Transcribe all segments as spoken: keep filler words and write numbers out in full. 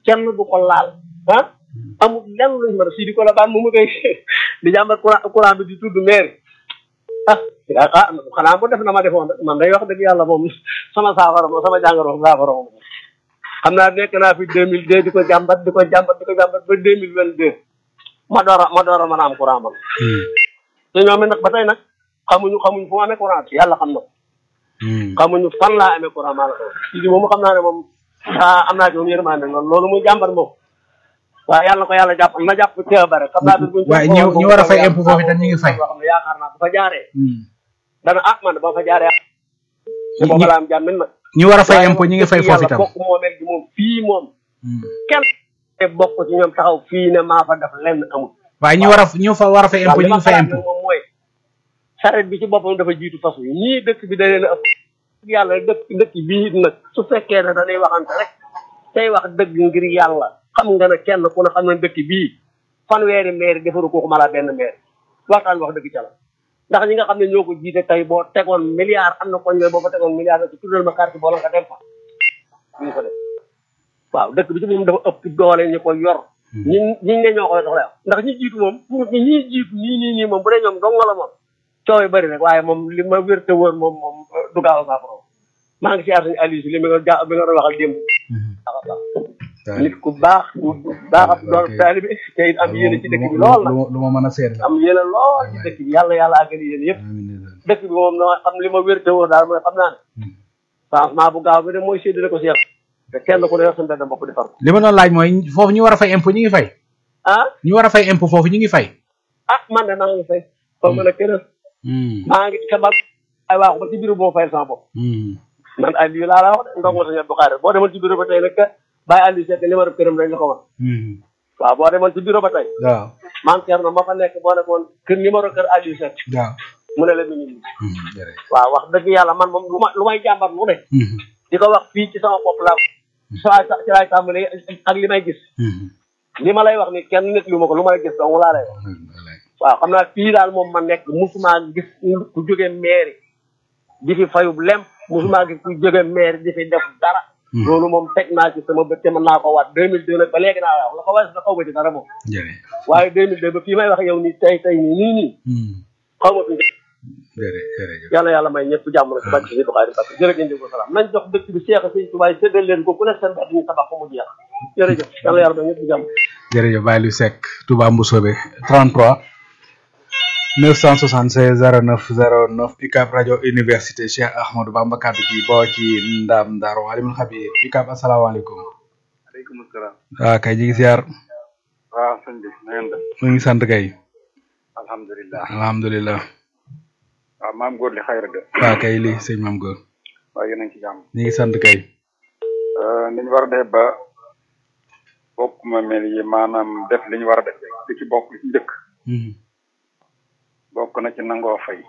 kenn du ko laal ah amul lenn luñ mën a si di ko la baan mu mu koy di jàmbat courant courant bi di tudd maire ah ah xanaa bu def na ma defoon man day wax dëgg yàlla moom sama saafara moom sama jàngoro saafara moom xam naa nekk naa fi deux mille deux di ko jàmbat di ko jàmbat di ko jàmbat ba deux mille vingt deux ma door a ma door a mën a am courant man te ñoom nag ba tey nag xamuñu xamuñu fu ma amee courant yàlla xam na ko xamuñu fan laa amee courant maa la ko si di moom xam naa ne moom ah am naa ci moom yërmande loolu loolu muy jàmbat moom waaw yàlla na ko yàlla jàpp na jàpp teew bare xam naa waaye ñu ñu war a fay impôt foofu itam ñu ngi fay xam ne yaakaar naa bu fa jaaree dana ah man ba fa jaaree te booba la am jàmmin nag ñu war a fay impôt ñu ngi fay foofu itam bokk moomeel gi moom fii moom kenn bokk ci ñoom taxaw fii ne maa fa def lenn amul waaye ñu war a ñu fa war a fay impôt ñu ngi fay impôt moom mooy saret bi ci boppam dafa jiitu fas yi ñii dëkk bi da leen a ëpp yàlla dëkk dëkk bii nag su fekkee ne dañuy waxante rek tey wax dëgg ngir yàlla xam nga ne kenn ku ne xam ne dëkk bii fanweeri maire defaru ko mala benn maire waxtaan wax dëgg ca la ndax ñi nga xam ne ñoo ko jiite tey boo tegoon milliard am na koñ yooyu boo fa tegoon milliard ci tuddal ma carte boo la nga dem fa ñu ko def waaw dëkk bi ci moom dafa ëpp doole ñu ko yor ñi ñi ne ñoo koy doxle ndax ñi jiitu moom ñi ñi jiitu nii nii nii moom bu dee ñoom dong la moom coow yi bëri rek waaye moom li ma wér te wóor moom moom du gaaw a saafara maa ngi siyaar suñu Aliou si li mi nga ja bi nga doon waxal démb nit ku baax baax ab doon taalibe te it am yéene ci dëkk bi lool la lu ma mën a seet am yéene lool ci dëkk bi yàlla yàlla àggali yéen yëpp dëkk bi moom na xam li ma wér te wóor daal mooy xam naa ne changement bu gaaw bi de mooy séddale ko seet te kenn ku ne yor sa mbedd bopp di far li ma doon laaj mooy foofu ñu war a fay impôt ñu ngi fay ah ñu war a fay impôt foofu ñu ngi fay ah man de maa ngi fay comme ma ne keneen maa ngi xebal ay waaxu ba ci bureau boo fayal sama bopp man Aliou laa la wax de ndongo sa ñebe bu xaar boo demoon ci bureau ba tey nag bàyyi Aliou Seck numéro këram dañ la ko wan waaw boo demoon ci bureau ba tey waaw maam Thierno ma fa nekk boo nekkoon kër numéro kër Aliou Seck waaw mu ne la mi ngi nii waaw wax dëgg yàlla man moom lu ma lu may jàmbat lu ne di ko wax fii ci sama bopp laa saa ci laay tàmbalee ak li may gis li ma lay wax ni kenn nit lu ma ko lu may gis donc laa lay wax waaw xam naa fii daal moom ma nekk musuma gis ku jógee mairie di fi fayub lem musuma gis ku jógee maire di fi def dara loolu moom teg naa ci sama bët te mën naa ko waat deux mille deux nag ba léegi naa wax la ko wees da xaw ma ci dara moom waaye deux mille deux ba fii may wax yow nii tey tey nii nii nii xaw ma fi yàlla yàlla may ñëpp jàmm na si bàcc si Bukhari parce que jërëjëf salaam nañ jox dëkk bi Cheikh Sëñ Tuubaa séddal leen ko ku nekk seen bët ñu tabax ko mu jeex jërëjëf yàlla yàlla may ñëpp jàmm jërëjëf Baye Aliou Seck Touba Mboussobé trente-trois neuf cent soixante-seize zéro neuf zéro neuf U C A B rajo université Cheikh Ahmadou Bamba kaddu gi boo ci ndam Ndaro alimul xabir U C A B asalaamaaleykum. waaleykum salaam. waaw kay ñu ngi ziar. waaw sëñ bi na ngeen def. ñu ngi sant kay. alhamdulilah. alhamdulilah. waaw maam góor li xayra de. waaw kay lii sëñ maam góor. waaw yéen a ngi ci jàmm. ñu ngi sant kay. ni ñu war a def ba bokk ma mel yi maanaam def li ñu war a def li ci bokk li ci njëkk. bokk na ci nangoo fay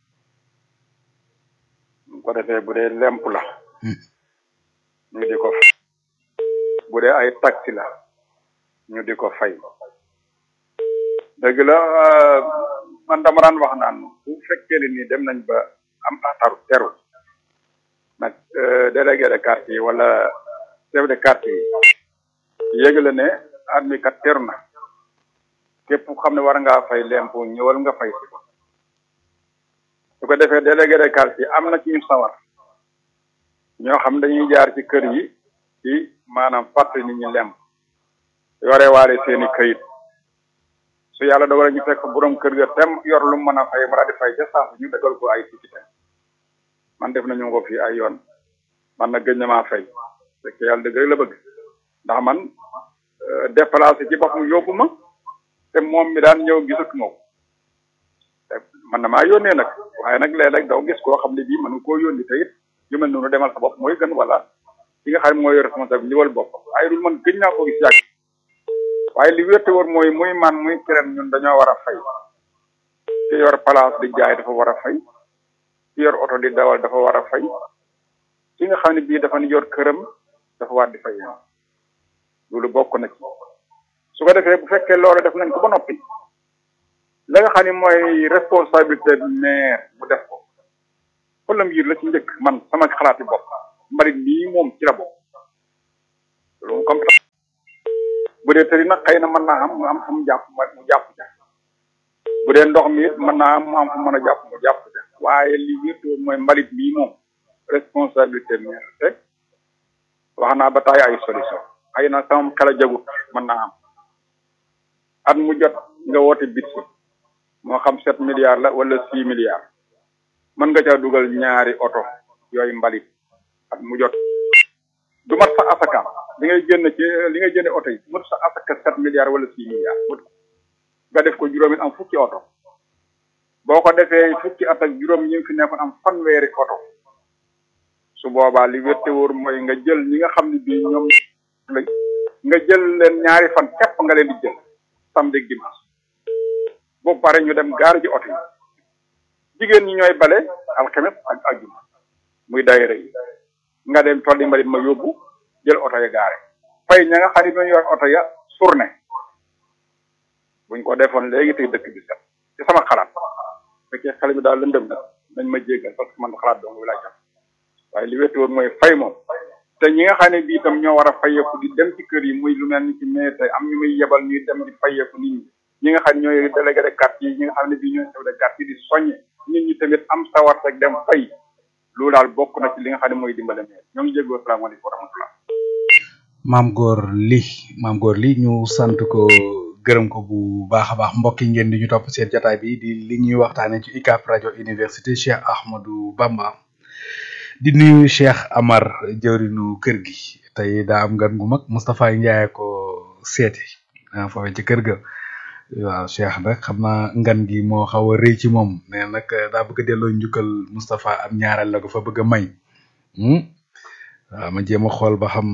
bu ko defee bu dee lemp la ñu di ko fay bu dee ay taxi la ñu di ko fay dëgg la man dama daan wax naan bu fekkee ne nii dem nañ ba am ataru teru nag délégué de quartier yi wala chef de quartier yi yéegale ne at mi kat teru na képp xam ne war ngaa fay lempo ñëwal nga fay si ko su ko defee délégué de quartier am na ci ñu sawar ñoo xam dañuy jaar ci kër yi ci maanaam fàttali nit ñi lemp yore waale seeni këyit su yàlla dogal ñu fekk borom kër ga tem yor lu mën a fay mu daal di fay ca saaf ñu dëggal ko ay tikite man def nañu ko fii ay yoon man na gëj na maa fay fekk yàlla dëgg rek la bëgg ndax man déplacé ci boppam yóbbu ma te moom mi daan ñëw gisatuma ko man na maa yónnee nag waaye nag léeg-léeg daw gis koo xam ne bii mën nga koo yónni te it yu mel noonu demal sa bopp mooy gën wala ki nga xam ne mooy responsable ñëwal bopp waaye dul man gëj naa ko gis yàgg waaye li wérte war mooy muy man muy keneen ñun dañoo war a fay ki yor place di jaay dafa war a fay ki yor oto di dawal dafa war a fay ki nga xam ne bii dafa yor këram dafa war di fay loolu bokk na ci su ko defee bu fekkee loolu def nañ ko ba noppi la nga xam ne mooy responsabilité maire mu def ko problème yi la ci njëkk man sama xalaati bopp mbalit bii moom ci la bokk loolu comme bu dee tëri nag xëy na mën naa am mu am fu mu jàpp mu jàpp ca bu dee ndox mi it mën naa am mu am fu mën a jàpp mu jàpp ca waaye li wér mooy mbalit bii moom responsabilité maire te wax naa ba taay ay solution xëy na sama xel a jagut mën naa am at mu jot nga woote bit si moo xam sept milliards la wala six milliards mën nga caa dugal ñaari oto yooyu mbalit at mu jot du mat sa asaka li ngay génn ci li ngay génne oto yi mut sa asaka sept milliards wala six milliards mut nga def ko juróomi am fukki oto boo ko defee fukki at ak juróom ñi fi nekkoon am fanweeri oto su boobaa li wér te wóor mooy nga jël ñi nga xam ne bii ñoom lañ nga jël leen ñaari fan képp nga leen di jël samedi ak dimanche boo pare ñu dem gaar ji oto yi jigéen ñi ñooy bale alxames ak àjjuma muy daayira yi nga dem tolli mbalit ma yóbbu jël oto ya gaare fay ña nga xam ne ñoo yor oto ya surne buñ ko defoon léegi tey dëkk bi set ci sama xalaat fekkee xale bi daal lëndëm na nañ ma jéggal parce que man xalaat dong bi laa jàpp waaye li wéttu woon mooy fay moom te ñi nga xam ne bii itam ñoo war a fayeeku di dem ci kër yi muy lu mel ni ci mais tey am ñu muy yebal ñuy dem di fayeeku nit ñi ñi nga xam ne ñooy délégué de quartier yi ñi nga xam ne bii ñooy chef de quartier di soññe nit ñi tamit am sawar rek dem fay loolu daal bokk na ci li nga xam ne mooy dimbale meer ñoo ngi jéggoo salaamaaleykum wa rahmatullah maam góor li maam góor li ñu sant ko gërëm ko bu baax a baax mbokk yi ngeen di ñu topp seen jotaay bi di li ñuy waxtaane ci U C A B rajo université Cheikh Ahmadou Bamba di nuyu Cheikh Amar jëwrinu kër gi tey daa am gan gu mag Moustapha Ndiaye ko seeti ah foofu ci kër ga waaw Cheikh nag xam naa ngan gi moo xaw a rëy ci moom nee nag daa bëgg a delloo njukkal Moustapha am ñaareel la ko fa bëgg a may waaw ma jéem a xool ba xam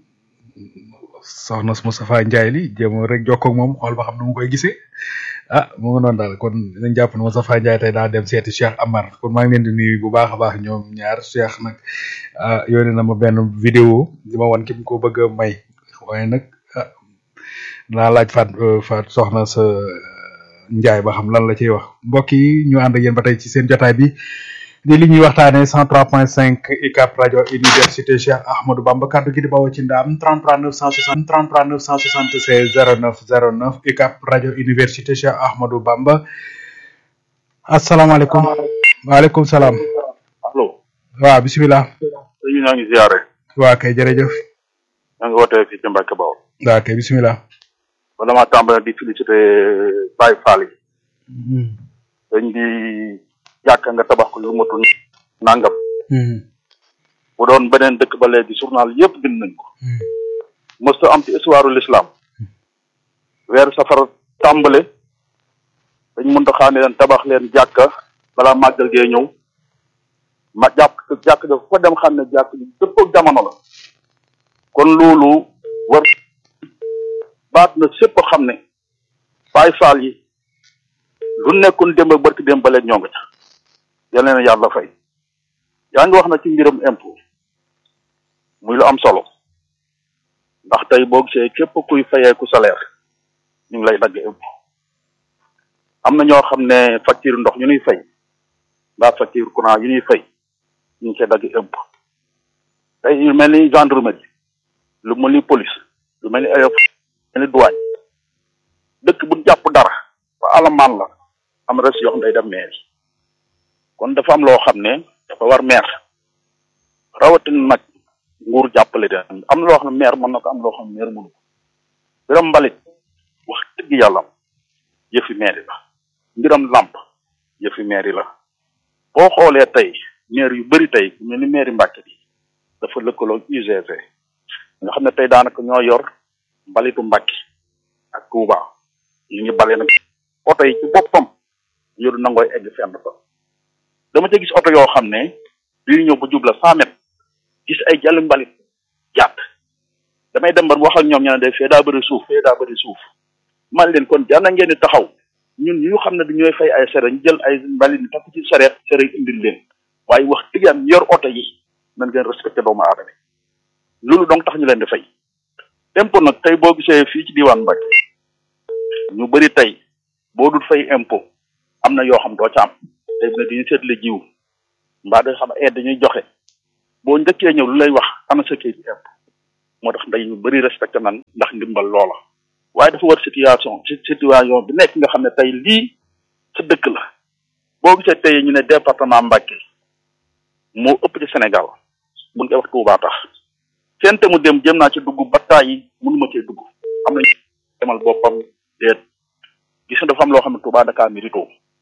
soxna Moustapha Ndiaye li jéem a rek jokkoo ak moom xool ba xam nu mu koy gisee ah mu ngi noonu daal kon nañ jàpp ne Moustapha Ndiaye tey daa dem seeti Cheikh Amar kon maa ngi leen di nuyu bu baax a baax ñoom ñaar Cheikh nag ah yónnee na ma benn vidéo di ma wan ki mu ko bëgg a may waaye nag ah naa laaj faat faat soxna sa Ndiaye ba xam lan la ciy wax mbokk yi ñu ànd ak yéen ba tey ci seen jotaay bi di li ñuy waxtaanee cent trois point cinq U C A B rajo université Cheikh Ahmadou Bamba kaddu gi di bawoo ci ndaam trente-trois neuf cent soixante trente-trois neuf cent soixante-seize zéro neuf zéro neuf U C A B rajo université Cheikh Ahmadou Bamba asalaamaaleykum waaleykum salaam allo waaw bisimilah ñu ñaa ngi ziaré waa kay jërëjëf ñaa ngi wootee fii ci Mbacke Bawol waa kay bisimilah wala ma tàmbale di félicité Baye Fall yi dañ di jàkka nga tabax ko lu matul nangam bu doon beneen dëkk ba léegi journal yëpp bind nañ ko mësta am ci histoire l'islam weer safar tàmbale dañ mën a xaane leen tabax leen jàkka balaa màggal gee ñëw ma jàpp jàkk da ko dem xam ne jàkk ji dëppoo jamono la kon loolu war baat na sépp xam ne Baay Faal yi lu nekkoon démb ak barki démb ba léegi ñoo nga ca yal na yàlla fay yaa ngi wax na ci mbiram impôt muy lu am solo ndax tey boo gisee képp kuy fayeeku salaire ñu ngi lay dagg impôt am na ñoo xam ne facture ndox ñu ñuy fay mbaa facture courant yu ñuy fay ñu ngi koy dagg impôt tey yu mel ni gendarmerie lu mel ni police lu mel ni aéroport mel ni douane dëkk bu jàpp dara ba alamaan la am res yoo xam day dem maire kon dafa am loo xam ne dafa war maire rawatina nag nguur jàppale de am loo xam ne maire mën na ko am loo xam ne maire mënu ko mbiram mbalit wax dëgg yàlla yëfi maire la mbiram lamp yëfi maire la boo xoolee tey maire yu bëri tey mel ni maire Mbàkke bi dafa lëkkaloo U G C nga xam ne tey daanaka ñoo yor mbalitu Mbàkke ak Touba ñu ngi bale nag oto yi ci boppam yor nangooy egg fenn ba dama ca gis oto yoo xam ne bii ñëw ba jubla cent mètres gis ay jàll mbalit jàpp damay dem ba wax ak ñoom ñu ne de fee daa bëri suuf fee daa bëri suuf man leen kon jar na ngeen di taxaw ñun ñu xam ne dañooy fay ay sere ñu jël ay mbalit ñu takk ci sareet sere indil leen waaye wax dëgg yàlla yor oto yi nan ngeen respecté doomu aadama loolu donc tax ñu leen di fay impôt nag tey boo gisee fii ci diwaan Mbacke ñu bëri tey boo dul fay impôt am na yoo xam doo ca am tey ne dañuy seetle jiw mbaa da xam aide dañuy joxe boo njëkkee ñëw lu lay wax ana sa kayit impôt moo tax ndey ñu bëri respecté nan ndax ndimbal loola waaye dafa war situation situation bi nekk nga xam ne tey lii sa dëkk la boo gisee tey ñu ne département Mbacké moo ëpp ci Sénégal bu ñu koy wax Touba tax seen te mu dem jëm naa ci dugg battaay yi mënu ma cee dugg am nañu demal boppam déet gis nga dafa am loo xam ne Touba Dakar mérito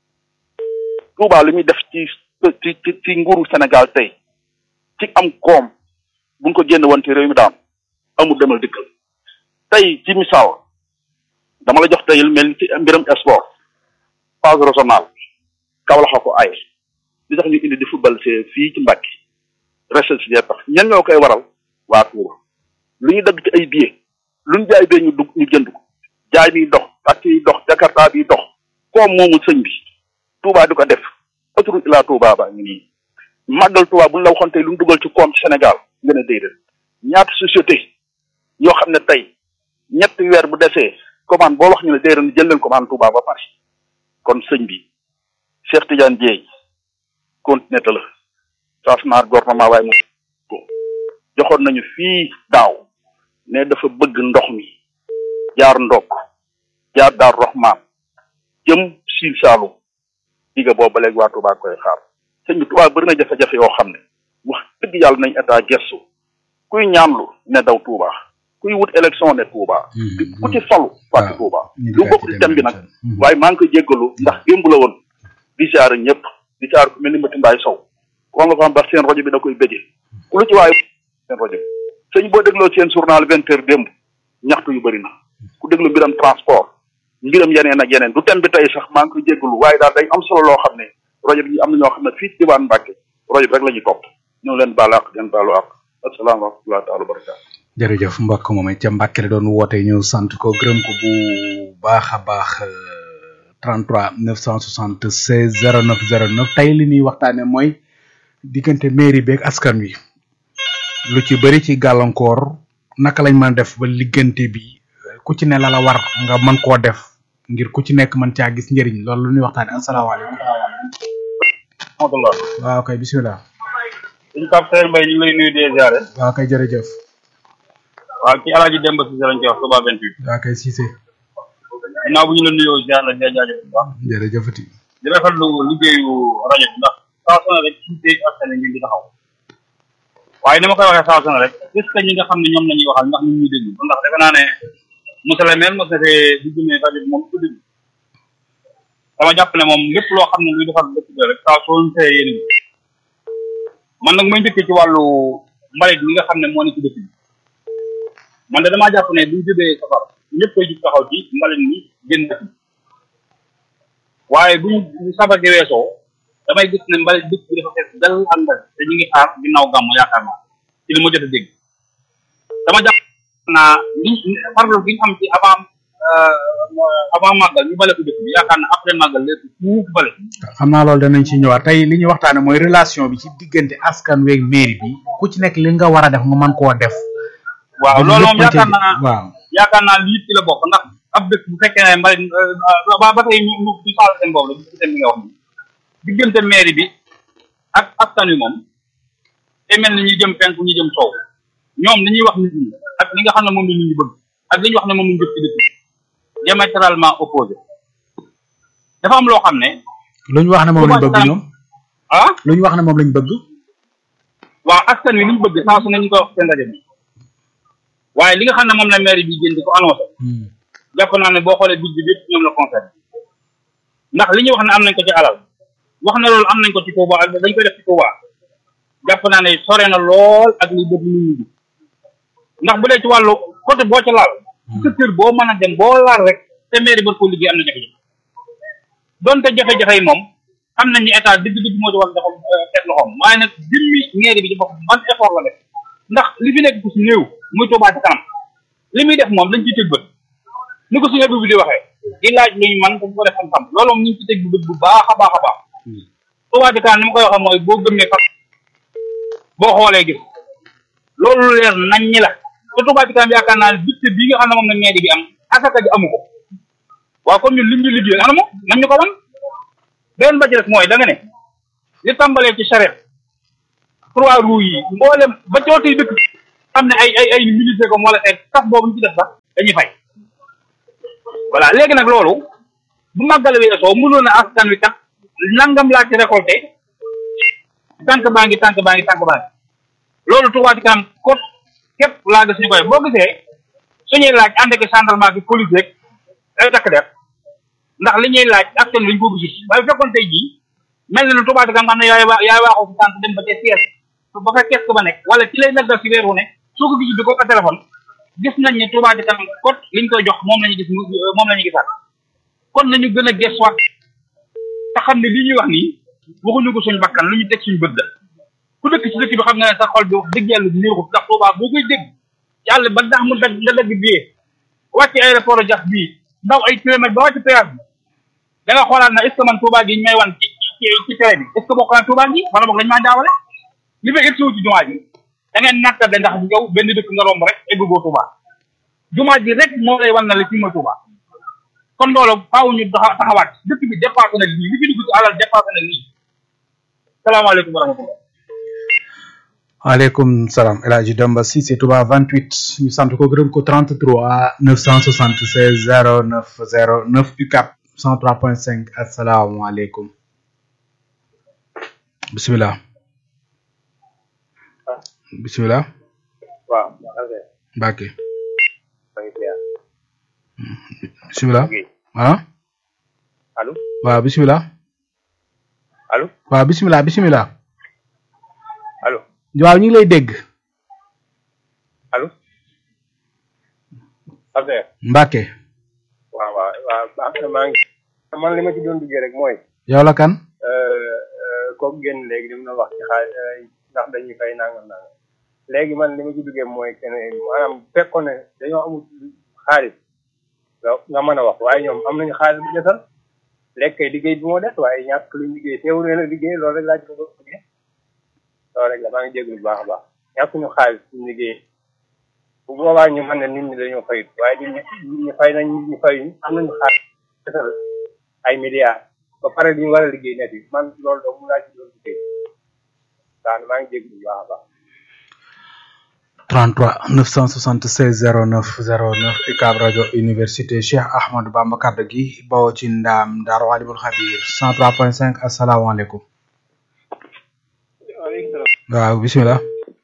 Touba li muy def ci ci ci ci nguuru Sénégal tey ci am koom buñ ko génn woon ci réew mi daan amul demal dikkal tey ci misaal dama la jox tey lu mel ni ci mbiram sport phase régionale Kaolack ko ay li tax ñu indi di football c'est fii ci Mbacké restel si tax ñen ñoo koy waral waa Touba lu ñu dagg ci ay billets lu ñu jaay bee ñu dugg ñu jënd ko jaay biy dox taxi yi dox Jakarta biy dox koom moomu sëñ bi Touba di ko def autoroute ila Touba baa ngi nii màggal Touba bu ñu la waxoon tey lu ñu dugal ci koom ci Sénégal nga ne déedéet ñaata société yoo xam ne tey ñetti weer bu desee commande boo wax ñu ne déedéet jël leen commande Touba ba pare kon sëñ bi Cheikh Tidiane Dièye continué la changement gouvernement waaye moom ko joxoon nañu fii daaw ne dafa bëgg ndox mi jaar ndokk jaar daar Rahman jëm Sine Saalum diga boobu ba léegi waa Touba koy xaar sëñ bi Touba bëri na jafe-jafe yoo xam ne wax dëgg yàlla nañ état gestu kuy ñaanlu ne daw Touba kuy wut élection ne Touba ku ci falu fàtte Touba lu bokk ci thème bi nag waaye maa ngi koy jéggalu ndax démb la woon di jaar ñëpp di jaar ku mel ni Mati Mbaye Sow ko nga fa ba seen rajo bi da koy bëggee ku lu ci waaye seen rajo bi sëñ boo dégloo seen journal vingt heures démb ñaxtu yu bëri na ku déglu mbiram transport mbiram yeneen ak yeneen du thème bi tey sax maa ngi koy jéggalu waaye daal day am solo loo xam ne rajo bi am na ñoo xam ne fii ci diwaan Mbacké rajo bi rek la ñuy topp ñoo leen baalu ak leen baalu ak asalaam wa rahmatulah taala wa barakaatu. jërëjëf mbokk moom ca Mbacké la doon woote ñu sant ko gërëm ko bu baax a baax trente-trois neuf cent soixante-seize zéro neuf zéro neuf tey li ñuy waxtaane mooy diggante mairie beeg askan wi lu ci bëri ci gàllankoor naka lañ mën a def ba liggante bi ku ci ne la la war nga mën koo def ngir ku ci nekk mën caa gis njëriñ loolu lu ñuy waxtaane asalaamaaleykum. waaw kay bisimilah. suñu Pape Seye Mbaye ñu ngi lay nuyu di ziare. waaw kay jërëjëf. waaw ci Alaaji Demba Cissé lañ koy wax Touba vingt-huit. waaw kay Cissé. ginnaaw bu ñu la nuyoo ziar la di jaajëf bu baax. jërëjëfati. di rafetlu liggéeyu rajo bi ndax saa su ne rek Cissé ak seen ñu ngi taxaw. waaye ni ma koy waxee saa su ne rek est-ce que ñi nga xam ne ñoom la ñuy waxal ndax ñu ngi ñuy déglu ndax defe naa ne monsieur le maire mos na fee di jëmee rajo bi moom ko déglu. dama jàpp ne moom lépp loo xam ne luy defar dëkk bi rek saa soo see yéen man nag may njëkkee ci wàllu mbalit mi nga xam ne moo ne ci dëkk bi man de damaa jàpp ne buñ jëbee safar ñëpp koy jug taxaw ci mbalit mi génn dëkk bi waaye buñ safar gi weesoo damay gis ne mbalit dëkk bi dafa fees dal ak mbalit te ñu ngi xaar ginnaaw gàmm yaakaar naa ci li ma jot a dégg dama jàpp naa li farlu bi ñu xam ci avant avant màggal ñu bale ko dëkk bi yaakaar naa après màggal lépp fuuf bale xam naa loolu danañ ci ñëwaat tey li ñuy waxtaane mooy relation bi ci diggante askan weeg mairie bi ku ci nekk li nga war a def nga mën koo def. waaw loolu moom yaakaar naa waaw yaakaar naa lii ci la bokk ndax ab dëkk bu fekkee ne mbalit ba ba tey ñu ñu ñu saal seen boobu la ci seen bi nga wax ni diggante mairie bi ak askan wi moom te mel ni ñu jëm penku ñu jëm soow ñoom li ñuy wax nit ñi ak li nga xam ne moom la nit ñi bëgg ak li ñuy wax ne moom lañu jëf ci dëkk bi diamétralement opposé dafa am loo xam ne lu ñu wax ne moom lañ bëgg ñoom ah lu ñu wax ne moom lañ bëgg waaw askan wi li ñu bëgg saa su ne ñu koy wax seen rajo bi waaye li nga xam ne moom la maire bi génn di ko annoncé jàpp naa ne boo xoolee budget bi yëpp ñoom la concerné ndax li ñuy wax ne am nañ ko ci alal wax na loolu am nañ ko ci Touba ak dañ koy def ci Touba jàpp naa ne sore na lool ak li bëgg nit ñi ndax bu dee ci wàllu côté boo ca laal secteur boo mën a dem boo laal rek te maire ba ko liggéey am na jafe-jafe donte jafe-jafe yi moom xam nañ ni état dëgg-dëgg moo ci war a doxal teg loxoom waaye nag jëmmi maire bi di bopp ban effort la def ndax li fi nekk ci néew muy Touba ci kanam li muy def moom dañ ciy tëg bët ni ko suñu bi di waxee di laaj luñ man dañ ko def xam-xam loolu moom ñu ngi ci tëg bët bu baax a baax a baax Touba ci kanam ni ma koy waxee mooy boo gëmee xam boo xoolee gis loolu leer nañ ñi la te Touba ci kanam yaakaar naa ne budget bii nga xam ne moom la maire bi am asaka ji amu ko waaw kon ñun lim ñu liggéey ana moom nañ ñu ko wan beneen ba ci rek mooy da nga ne li tàmbalee ci charrette trois roues yi mboolem ba cootey dëkk xam ne ay ay ay militaire comme wala ay sax boobu ñu ci def sax dañuy fay voilà léegi nag loolu bu màggal weesoo mënoon na askan wi tax nangam laa ci récolté tànk baa ngi tànk baa ngi tànk baa ngi loolu Touba ci kanam kot képp laa gis ñu koy boo gisee suñuy laaj ànd ak gendarmerie bi police rek ay takk def ndax li ñuy laaj askan wi ñu ko gis waaye bu fekkoon tey jii mel na ne Touba ci kanam xam ne yaay waa yaay waaxoo si tànk dem ba ca kees ba fa kees ko ba nekk wala ci lay naggal si weer wu ne soo ko gisul di ko ko téléphone gis nañ ne Touba ci kanam kot liñ koy jox moom lañu gis moom la ñu gisaat kon nañu gën a gëstuwaat te xam ne li ñuy wax nii waxuñu ko suñu bakkan lu ñu teg suñu bët la ku dëkk ci dëkk bi xam nga ne sa xol bi wax dëgg yàlla du neexut ndax Touba boo koy dégg ci àll ba ndax mu dagg nga dagg bii wàcc aéroport jax bii ndaw ay kilomètres ba wàcc péage bi da nga xoolaat na est ce que man Touba gi ñu may wan ci ci ci télé bi est ce que bokk na Touba gi wala boog lañu maa jaawale li may egsiwu ci jumaa ji da ngeen nattable ndax yow benn dëkk nga romb rek eggugoo Touba jumaa ji rek moo lay wan na la ci ma Touba kon loolu faaw ñu taxawaat dëkk bi dépassé na lii li fi dugg ci alal dépassé na lii salaamaaleykum wa rahmatulah. waaleykum salaam El Hadj Demba Cissé Touba vingt-huit ñu sant ko gërëm ko trente-trois neuf cent soixante-seize zéro neuf zéro neuf U C A P cent trois point cinq asalaamaaleykum. bisimilah. bisimilah. waaw. Mbacke. bisimilah. ah. allo. waaw bisimilah. allo. waaw bisimilah bisimilah. allo. waaw ñu ngi lay dégg. allo. Mbacke. waaw waaw waaw maa ngi man li ma ci doon duggee rek mooy. yow la kan. kooku génn léegi li mu doon wax ci xaalis ndax dañuy fay nangam nangam léegi man li ma ci duggee mooy que ne maanaam bu fekkoon ne dañoo amul xaalis nga mën a wax waaye ñoom am nañu xaalis bu desal léegi kay liggéey bi moo des waaye ñàkk luñ liggéey teewul leen a liggéey loolu rek laa ci doon duggee loolu rek la maa ngi jégalu bu baax a baax ñàkkuñu xaalis suñ liggéey bu boobaa ñu mën ne nit ñi dañoo fayut waaye nit ñi fay nañ nit ñi fayuñ am nañu xaalis desal ay milliards ba pare li ñu war a liggéey net yi man loolu doo mu laa ci doon liggéey daal maa ngi jégalu bu baax a baax. trente-trois neuf cent soixante-seize zéro neuf zéro neuf U C A B rajo université Cheikh Ahmadou Bamba kaddu gi bawoo ci ndaam Daaru Alimul Xabiir cent trois point cinq asalaamaaleykum. waaleykum salaam. waaw bisimilah.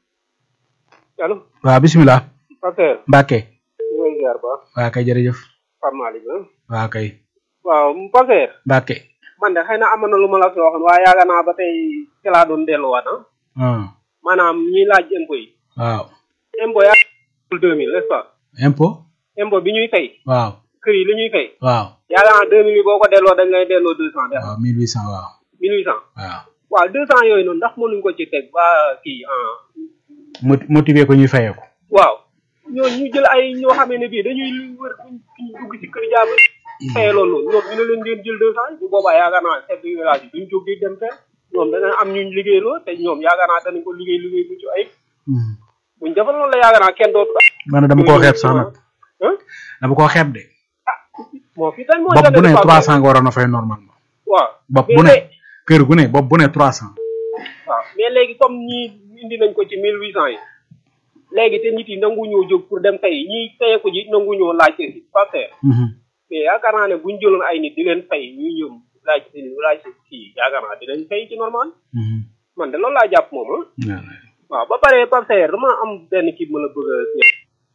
allo. waaw bisimilah. Pasteur. Mbacke. ñu ngi ziar ba. waaw kay jërëjëf. Pape Malick. waaw kay. waaw Pasteur. Mbacke. man de xëy na amoon na lu ma la fi waxoon waaye yaakaar naa ba tey ci laa doon delluwaat ah. maanaam ñiy laaj impôt yi. waaw. impôt yaa deux mille n'est-ce pas. impôt. impôt bi ñuy fay. waaw. kër yi li ñuy fay. waaw. yaakaar naa deux mille yi boo ko delloo dañ lay delloo deux cent. waaw mille huit cent waaw. mille huit cent. waaw. waaw deux cent yooyu noonu ndax mënuñ ko ci teg ba kii ah. motivé ko ñuy fayee ko. waaw ñooñu ñu jël ay ñoo xam ne bii dañuy wër duñ dugg ci kër jàmm. fayee loolu noonu ñoom ñu ne leen leen jël deux cent bu boobaa yaakaar naa chef de village yi duñ jóg di dem fenn ñoom dana am ñuñ liggéeyloo te ñoom yaakaar naa danañ ko liggéey liggéey bu ci ay. buñ defal loolu la yaakaar naa kenn dootu. man dama koo xeeb sax nag. dama koo xeeb de. ah moo fi tañ moo bopp bu ne trois cent nga waroon a fay normalement. waaw bopp bu ne kër gu ne bopp bu ne trois cent. waaw mais léegi comme ñii indi nañ ko ci mille huit cent yi léegi te nit yi nangu ñoo jóg pour dem tey ñii teye ko ji nangu ñoo laajte si Pasteur. mais yaakaar naa ne buñ jëloon ay nit di leen fay ñuy ñëw laaj laaj kii yaakaar naa dinañ fay ci normal. man de loolu laa jàpp moom ah. waaw ba pare Pasteur dama am benn kii ma la bëgg a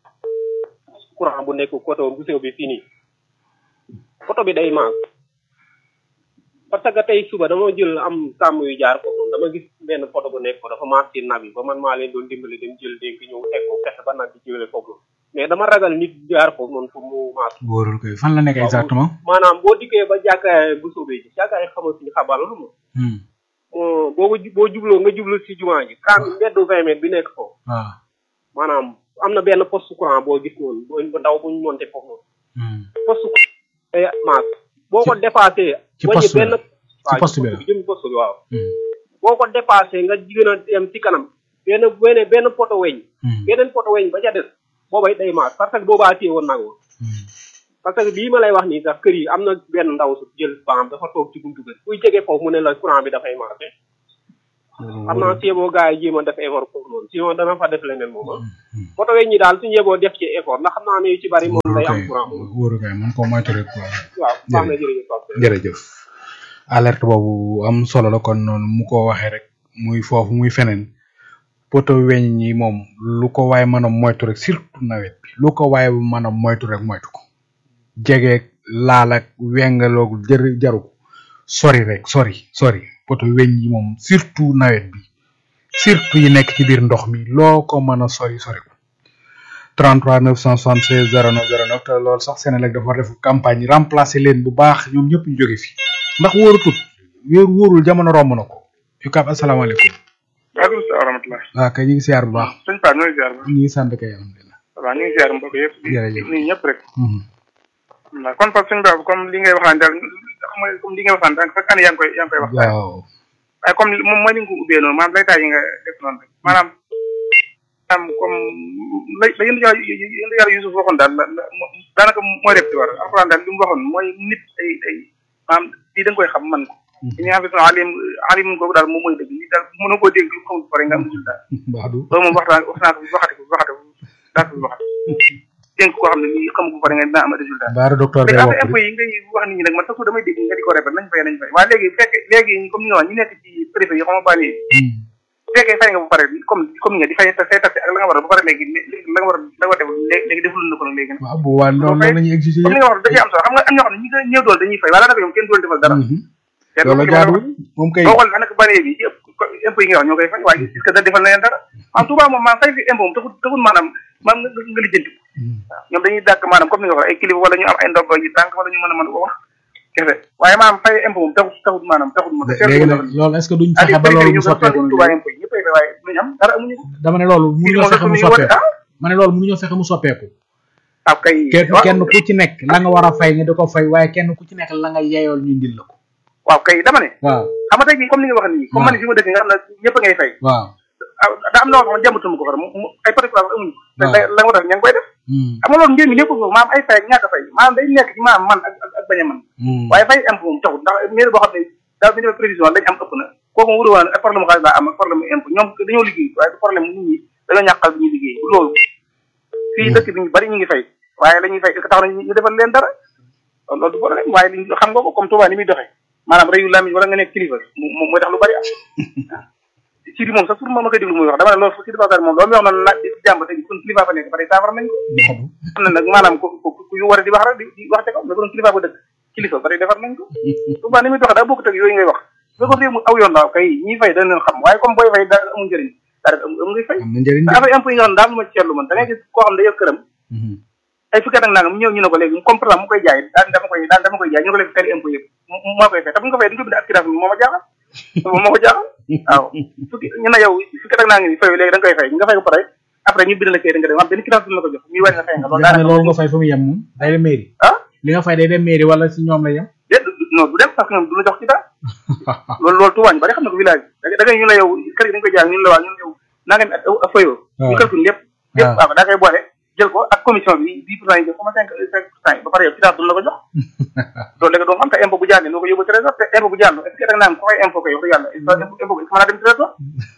courant bu nekk côté bu sew bi fii nii oto bi day maas parce que tey suba dama jël am sàmm yu jaar foofu dama gis benn poto bu nekk ko dafa maas ci nab yi ba man maa leen doon dimbali dem jël dénk ñëw teg ko fexe ba nag bi jiwale foofu mais dama ragal nit jaar foofu noonu pour mu maas. wóorul koy fan la nekk exactement. maanaam boo dikkee ba jàkkaay bu soobee ji jàkkaay xamal suñu xabaar la xam nga. boo boo jubloo nga jublu si jumaa ji. kan mbeddu vingt mètres bi nekk foofu. waaw maanaam am na benn poste courant boo gis noonu boo ndaw bu ñu monté foofu noonu. poste courant maas. boo ko dépassé. ci poste bi benn ci poste bi la jëm poste bi waaw. boo ko dépassé nga gën a dem ci kanam benn benn benn poto weñ. beneen poto weñ ba ca des boobay day maas parce que boobaa téye woon naa ko. parce que bii ma lay wax nii sax kër yi am na benn ndaw su jël baam dafa toog ci buntu kër kuy jege foofu mu ne la courant bi dafay maase. xam naa si yeboo gars yi jéem a def effort foofu noonu sinon dana fa def leneen moom ah poto weñ ñi daal suñu yeboo def ci effort ndax xam naa ne yu ci bari moom day am courant moom wóoru kay man ko moytu rek quoi waaw baax na jërëjëf jërëjëf alerte boobu am solo la kon noonu mu ko waxee rek muy foofu muy feneen poto weñ ñi moom lu ko waaye mën a moytu rek surtout nawet bi lu ko waaye mën a moytu rek moytu ko jegeeg laal ak wengaloog jër jaru ko sori rek sori sori poto weñ yi moom surtout nawet bi surtout yi nekk ci biir ndox mi loo ko mën a sori sori ko trente-trois neuf cent soixante-seize zéro neuf zéro neuf te loolu sax Sénégal dafa def campagne remplacer leen bu baax ñoom ñëpp ñu jóge fi ndax wóorutul wéeru wóorul jamono romb na ko yu kaab asalaamaaleykum waaleykum salaam wa rahmatulah. waaw kay ñu ngi siyaar bu baax. sëñ Paa ñu ngi siyaar bu baax. ñu ngi sant kay alhamdulilah. waaw ñu ngi siyaar mbokk yëpp. jërëjëf nii ñëpp rek. waaw kon parce que sëñ Ba comme li ngay waxaan daal xam nga comme li ngay waxaan daal chaque année yaa ngi koy yaa ngi koy wax. waaw. waaye comme moom mooy ni nga ko ubbee noonu maanaam laytaay yi nga def noonu rek maanaam maanaam comme lay la yéen yàlla yéen yàlla Yusuf waxoon daal la la daanaka mooy def ci war alxuraan daal li mu waxoon mooy nit ay ay maanaam lii da nga koy xam man ko. ñi nga xam ne alim alim googu daal moom mooy dëgg lii daal mënoo koo dégg lu xamul ba pare nga am résultat. loolu moom waxtaan wax naa ko waxati ko waxati ko daal ko waxati dénk koo xam ne lii xamu ko pare nga dina am résultat. baara docteur léegi am impôt yi ngay wax nit ñi nag man sax damay dégg nga di ko répété nañ fay nañ fay waaye léegi fekk léegi comme ni nga wax ñi nekk ci préfet yi xam nga bàyyi bu fekkee fay nga ba pare comme comme ni nga di fay say taxi ak la nga war a ba pare léegi léegi la nga war a la nga war a def léegi deful na ko nag léegi nag waaw bu waa loolu la ñuy exiger comme ni nga wax da ci am solo xam nga am ñoo xam ne ñi gën a néew doole dañuy fay waaye daanaka ñoom kenn doole defal dara loolu jaadu moom kay boo xool daanaka banee bi yëpp impôt yi nga wax ñoo koy fay waaye est-ce que da defal na leen dara maanaam Touba moom maanaam fay fi impôt moom taxul taxul maanaam maanaam nga nga lijjanti waaw ñoom dañuy dàkk maanaam comme ni nga wax ay kilifa wala ñu am ay ndomba yu tànk wala ñu mën a mën a wax kese waaye maanaam fay impôt moom taxul taxul maanaam taxul ma léegi nag loolu est-ce que duñ fexe ba loolu mu soppeeku Touba impôt yi ñëpp ay fay waaye duñu am dara amuñu ko dama ne loolu mënuñoo fexe mu soppeeku ma ne loolu mënuñoo fexe mu soppeeku waaw kay kenn kenn ku ci nekk la nga war a fay nga di ko fay waaye kenn ku ci nekk la nga yeyool ñu ndil la ko waaw kay dama ne waaw xam nga tey jii comme ni nga wax nii comme man fi ma dëkk nga xam ne ñëpp ngay fay waaw da am na wax jàmbatuma ko far ay particulier amuñu la nga war a def ña ngi koy def xam nga loolu njëriñ mi nekkul foofu maanaam ay fay ak ñàkk a fay maanaam day nekk ci maanaam man ak ak bañ a man waaye fay impôt moom taxul ndax mairie boo xam ne daaw bi ñu defee prévision lañ am ëpp na kooku mu wuroon ak problème xaalis daa am ak problème impôt ñoom dañoo liggéey waaye du problème nit ñi dañoo ñàkkal bi ñuy liggéey loolu fii dëkk bi ñu bari ñu ngi fay waaye la ñuy fay est-ce que tax na ñu defal leen dara loolu du problème waaye li xam nga ko comme Touba ni muy doxee maanaam réyu lamiñ wala nga nekk kilifa moom mooy tax lu bari am ci di moom sax pour moom ma koy déglu muy wax dama ne loolu ci di baax moom loolu muy wax noonu laaj di jàmb te kon kilifa fa nekk ba tey saafara nañ ko am na nag maanaam ku ku yu war a di wax rek di wax te ko mais kon kilifa ba dëkk kilifa ba tey defar nañ ko Touba ni muy doxee daa bokk teg yooyu ngay wax bu ko réew mu aw yoon daaw kay ñiy fay dañ leen xam waaye comme booy fay daa amul njëriñ daa rek am ngay fay affaire impôt yi nga xam ne daal lu ma ci seetlu man da ngay gis koo xam ne day yor këram ay fukki at ak nangam ñëw ñu ne ko léegi comme par exemple mu koy jaay daan dama koy daan dama koy jaay ñu ko léegi fay impôt yëpp moo koy fay te bu ñu ko fay dañu ko bind assurance bi moo ma jaaxal moo ma jaaxal waaw fukki ñu ne yow fukki at ak nangam yi fay léegi da nga koy fay nga fay ko pare après ñu bind la kay da nga dem am benn créance bi la ko jox muy wàññi nga fay nga loolu daanaka loolu nga fay fu mu yem moom day dem mairie ah li nga fay day dem mairie wala si ñoom la yem déet non du dem parce que ñoom du la jox ci dara loolu loolu tuwaañ bari xam na ko village da ngay ñu ne yow kër gi dañ koy jaay ñun la waa ñun yow nangam at fayoo ñu calcule lépp lépp waaw daa koy boole jël ko ak commission bi dix pour cent yi jël comme cinq cinq pour cent yi ba pare yow créance du la ko jox loolu léegi doo xam te impôt bu jàllee noo ko yóbbu trésor te impôt bu jàll est-ce que da nga naan ko fay impôt ko yow yàlla impôt bi mën a dem trésor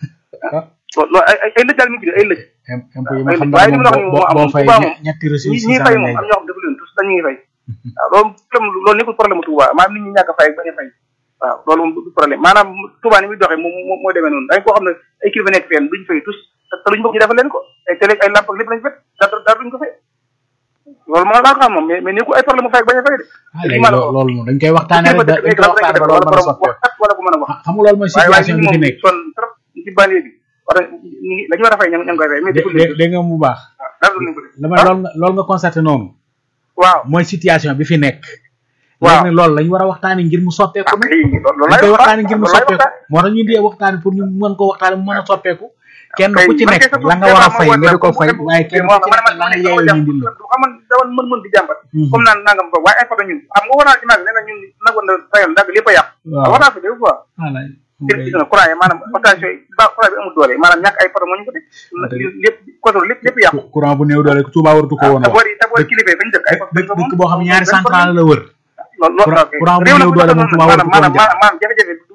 loolu ay ay lëj daal mi ngi ay lëj impôt yi ma xam waaye li mu la wax ni boo moo am fay Touba moom ñetti reçu ñi fay moom am ñoo xam defu leen tous dañuy fay waaw loolu problème loolu nekkul problème Touba maanaam nit ñi ñàkk a fay ak bañ a fay waaw loolu moom du problème maanaam Touba ni muy doxee moom moo demee noonu dañ koo xam ne ay kilifa nekk fenn duñ fay tous te luñ bëgg ñu defal leen ko ay télé ay lamp ak lépp lañ fet dara dara duñ ko fay loolu moom laa ko xam moom mais mais nekkul ay problème mu fay ak bañ a fay de loolu moom dañ koy waxtaanee rek dañ koy waxtaanee ba loolu mën a soppeeku wala ko mën a wax xam nga loolu mooy situation bi fi nekk son trop ci banlieue bi war ñi la ñu war a fay ña ngi koy fay mais dégg nga mu baax dara duñ ko def dama loolu nga loolu nga constaté noonu waaw mooy situation bi fi nekk waaw léegi loolu lañ war a waxtaanee ngir mu soppeeku nag loolu dañ koy waxtaanee ngir mu soppeeku moo tax ñu dee waxtaanee pour ñu mën ko waxtaanee mu mën a soppeeku kenn ku ci nekk la nga war a fay nga di ko fay waaye kenn ku ci nekk la nga yeeyoo ñu ndil la xaman dawan mën mën di jàmbat comme naan nangam ba waaye impôt ñun xam nga war naa ci nag nee na ñun nag woon na fayal ndag lépp a yàq war naa fi def quoi gis nga courant yi maanaam station yi ba courant bi amul doole maanaam ñàkk ay poto moo ñu ko def lépp contrôle lépp lépp yàqu courant bu néew doole Touba waratu ko woon tabori tabori kilifa fañ dëkk ay dëkk boo xam ne ñaari central la wër loolu loolu courant bu néew doole moom Touba waratu ko woon maanaam maanaam jafe-jafe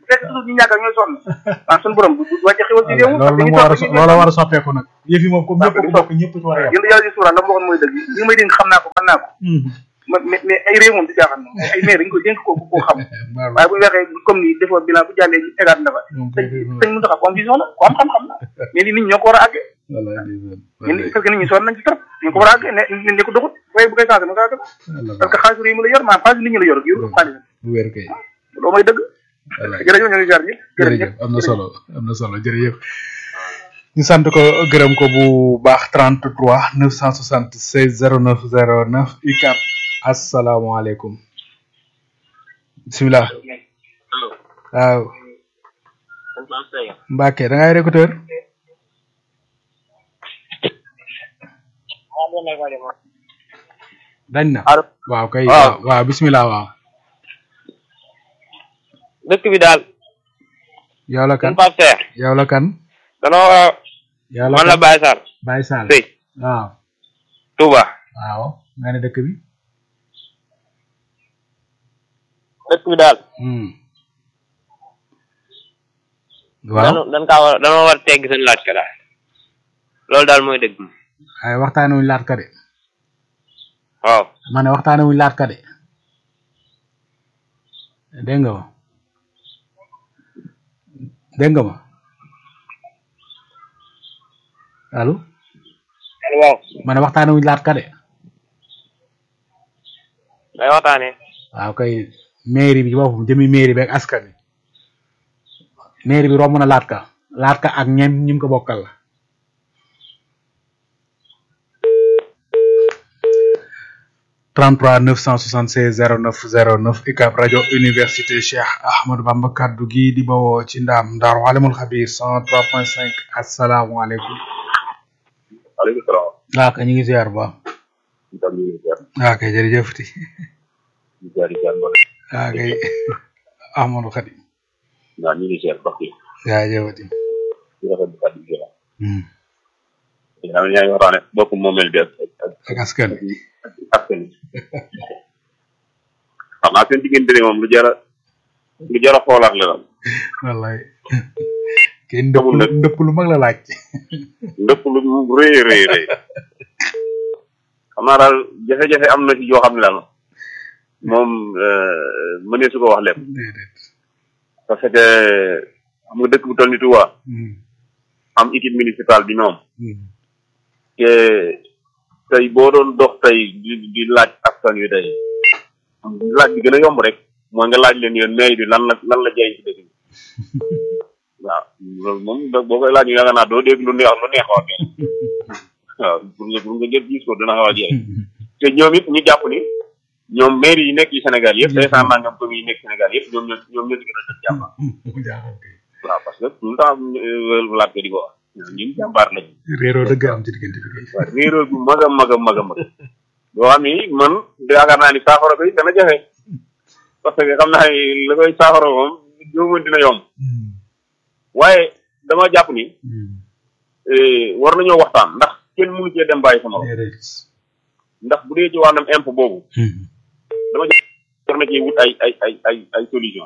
fekk toujours ñu ñàkk ak ñooy sonn ah suñu borom du wàcce xewal ci réew loolu nag moo war a loolu war a soppeeku nag yëf yi moom comme ñëpp ko bokk ñëpp ci war a yem yéen yàlla di suura la mu waxoon mooy dëgg li may dénk xam naa ko mën naa ko mais mais ay réew moom di jaaxal moom ay maire dañ ko dénk ko koo xam waaye bu ñu waxee comme ni defoo bilan bu jàllee ñu tegaat na fa sëñ mu taxa ko am vision la ko am xam-xam la mais li nit ñi ñoo ko war a àggee parce que nit ñi sonn nañ ci trop ñu ko war a àggee ne ne ko doxut waaye bu koy changé ma changé ko parce que xaalisu réew mi la yor maanaam xaalisu nit ñi la yor yor xaalis bu wér kay loolu mooy dëgg jërëjëf ñu ngi jaar ñëpp jërëjëf am na solo am na solo jërëjëf ñu sant ko gërëm ko bu baax trente-trois neuf cent soixante-seize zéro neuf zéro neuf U C A B asalaamaaleykum bisimilah waaw Mbacke da ngay récouteur dañ na waaw kay waaw bisimilah waaw dëkk bi daal yow la kan Pape Cheikh yow la kan danoo yow la man la Baye Sall Baye Sall sëy waaw Touba waaw nga ne dëkk bi dëkk bi daal waaw dan kaa war danoo war tegg seen laaj ka daal loolu daal mooy dëgg ay waxtaane wuñ laat ka de waaw ma ne waxtaane wuñ laat ka de dégg nga ma dégg nga ma allo waaw ma ne waxtaane wuñ laat ka de day waxtaane waaw kay mairie bi ci boppam jëmi mairie bi ak askan wi mairie bi romb na laat ka laat ka ak ñem ñim ko bokkal la trente-trois neuf cent soixante-seize zéro neuf zéro neuf U C A B rajo université Cheikh Ahmadou Bamba kaddu gi di bawoo ci ndaam Daaru Alimul Xabiir cent trois point cinq asalaamaaleykum aleykum salaam waaw kay ñu ngi ziar bu baax itam ñu ngi ziar waaw kay jërëjëf ti ñu ziar ziar bo waaw kay Ahmadou Xadim na ñu ngi ziar bakki yaa jëwati ci rafet bu kaddu gi la hmm yaa ngi ñaan waxane bokku momel bi ak ak askan askan xam naa seen diggante moom lu jara lu jara xoolaat la daal wallaay kii ndëpp lu ndëpp lu mag la laaj ndëpp lu rëy rëy rëy xam naa daal jafe-jafe am na ci yoo xam ne daal moom mënee su ko wax lépp parce que xam nga dëkk bu toll ni Touba am équipe municipale bi ñoom te tey boo doon dox tey di di laaj askan wi tey laaj bi gën a yomb rek mooy nga laaj leen yéen mairie bi lan la lan la jaay ci dëkk bi waaw loolu moom boo koy laaj ñu yaakaar naa doo dégg lu neex lu neex wax waaw pour nga pour nga jël gis ko dina xaw a jeex te ñoom it ñu jàpp ni ñoom mairie yi nekk ci Sénégal yëpp day saa nangam commune yi nekk Sénégal yëpp ñoom ñoo ñoom ñoo ci gën a def jàmm waaw parce que tout le temps laaj ko di ko wax ñun jàmbaar lañu réeroo dëgg am ci diggante bi waaw réeroo bu mag a mag a mag a mag boo xam ni man yaakaar naa ni saafara bi dana jafe parce que xam naa ni la koy saafara moom jóoman dina yomb waaye dama jàpp ni war nañoo waxtaan ndax kenn mënu cee dem bàyyi sama ndax bu dee ci wàllum impôt boobu dama jàpp war na cee wut ay ay ay ay ay solution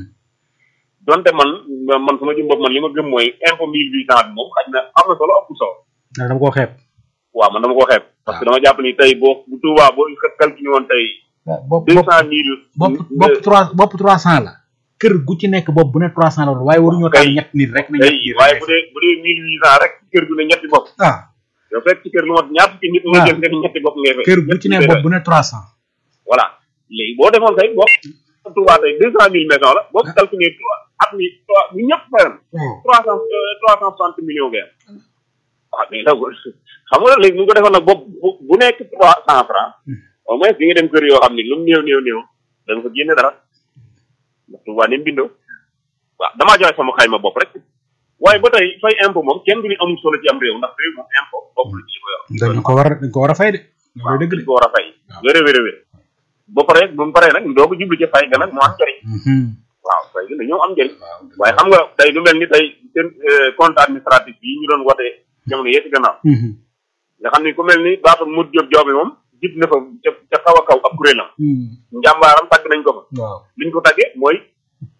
donte man man sama jëm bopp man li ma gëm mooy impôt mille huit cent bi moom xaj na am na solo ëpp solo dama koo xeeb waaw man dama koo xeeb parce que dama jàpp ni tey boo bu Touba boo calculé woon tey deux cent mille bopp bopp trois bopp trois cent la kër gu ci nekk bopp bu ne trois cent la waaye waruñoo taal ñett nit rek na ñett nit waaye bu dee bu dee mille huit cent rek kër gu ne ñetti bopp ah yow fekk ci kër lu mat ñaar fukki nit nga jël nga ñetti bopp ngay fay kër gu ci ne bopp bu ne trois cent voilà léegi boo defoon tey bopp Touba tey deux cent mille maison la boo calculé trois at mi trois ñu ñëpp fayam trois cent trois cent soixante millions ngay am waaw mais nag xam nga léegi mu ko defoon nag bopp bu nekk trois cent francs au moins di nga dem kër yoo xam ni lu mu néew néew néew da nga fa génne dara ndax Touba ni mu bindoo waaw damaa joxe sama xayma bopp rek waaye ba tey fay impôt moom kenn du ni amul solo ci am réew ndax réew moom impôt bopp la ci ko yor dañ ko war dañ ko war a fay de waaw dañ ko war a fay wéré wéré wéré ba pare bu mu paree nag doo ko jublu ci fay ga nag mu am njëriñ waaw fay ga dañoo am njëriñ waaye xam nga tey lu mel ni tey seen compte administratif yi ñu doon wote jamono yee ci gannaaw nga xam ni ku mel ni baatu mut job joobi moom jib na fa ca ca kaw a kaw ab kuréelam njàmbaaram tàgg nañ ko fa liñ ko tàggee mooy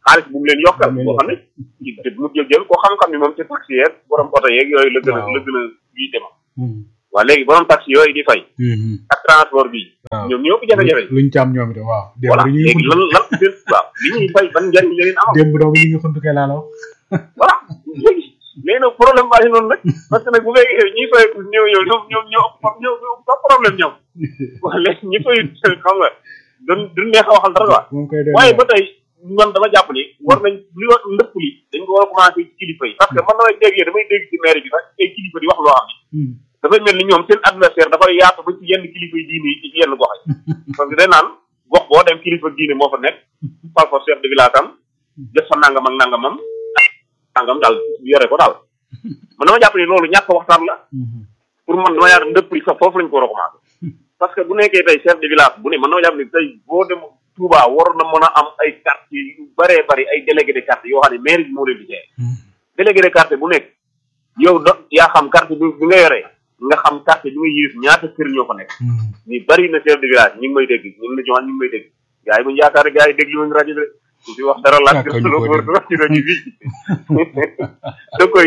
xaalis bu mu leen yokkal boo xam ne mu jël jël koo xam-xam ni moom ci taxi yeeg borom oto yeeg yooyu la gën a la gën a bii dem waaw léegi borom taxi yooyu di fay ak transport bi ñoom ñoo ko jafe-jafe luñ ci am ñoom itam waaw voilà léegi lan lan waaw li ñuy fay ban njariñ la leen amal démb doomu li nga xuntu kay laa la wax voilà léegi léegi nag problème baa ngi noonu nag parce que nag bu fekkee ñi fay ñëw ñëw ñoom ñoom ñoo ñoo ñoo pas problème ñoom waaw léegi ñi fay xam nga duñ duñ neex a waxal dara quoi waaye ba tey man dama jàpp ni war nañ li wax ndëpp li dañ ko war a commencé ci kilifa yi parce que man damay dégg damay dégg ci maire bi sax ay kilifa di wax loo xam ni dafay mel ni ñoom seen adversaire dafay yaatu ba ci yenn kilifa yi diine yi ci yenn gox yi parce que day naan gox boo dem kilifa diine moo fa nekk fal ko chef de village am def fa nangam ak nangamam nangam daal yore ko daal man dama jàpp ni loolu ñàkk waxtaan la pour man dama yaatu ndëpp li sax foofu lañ ko war a commencé parce que bu nekkee tey chef de village bu ne man dama jàpp ni tey boo dem Touba war na mën a am ay quartier yu bëree bëri ay délégué de quartier yoo xam ne maire bi moo leen di jeex délégué de quartier bu nekk yow do yaa xam quartier bi bi nga yoree nga xam quartier bi nga yées ñaata kër ñoo fa nekk ni bëri na chef de village ñu ngi may dégg ñu ngi la joxaan ñu ngi may dégg gars yi buñu yaakaar gars yi déglu wuñu rajo bi ku fi wax dara laaj solo góor du wax ci rajo bi da koy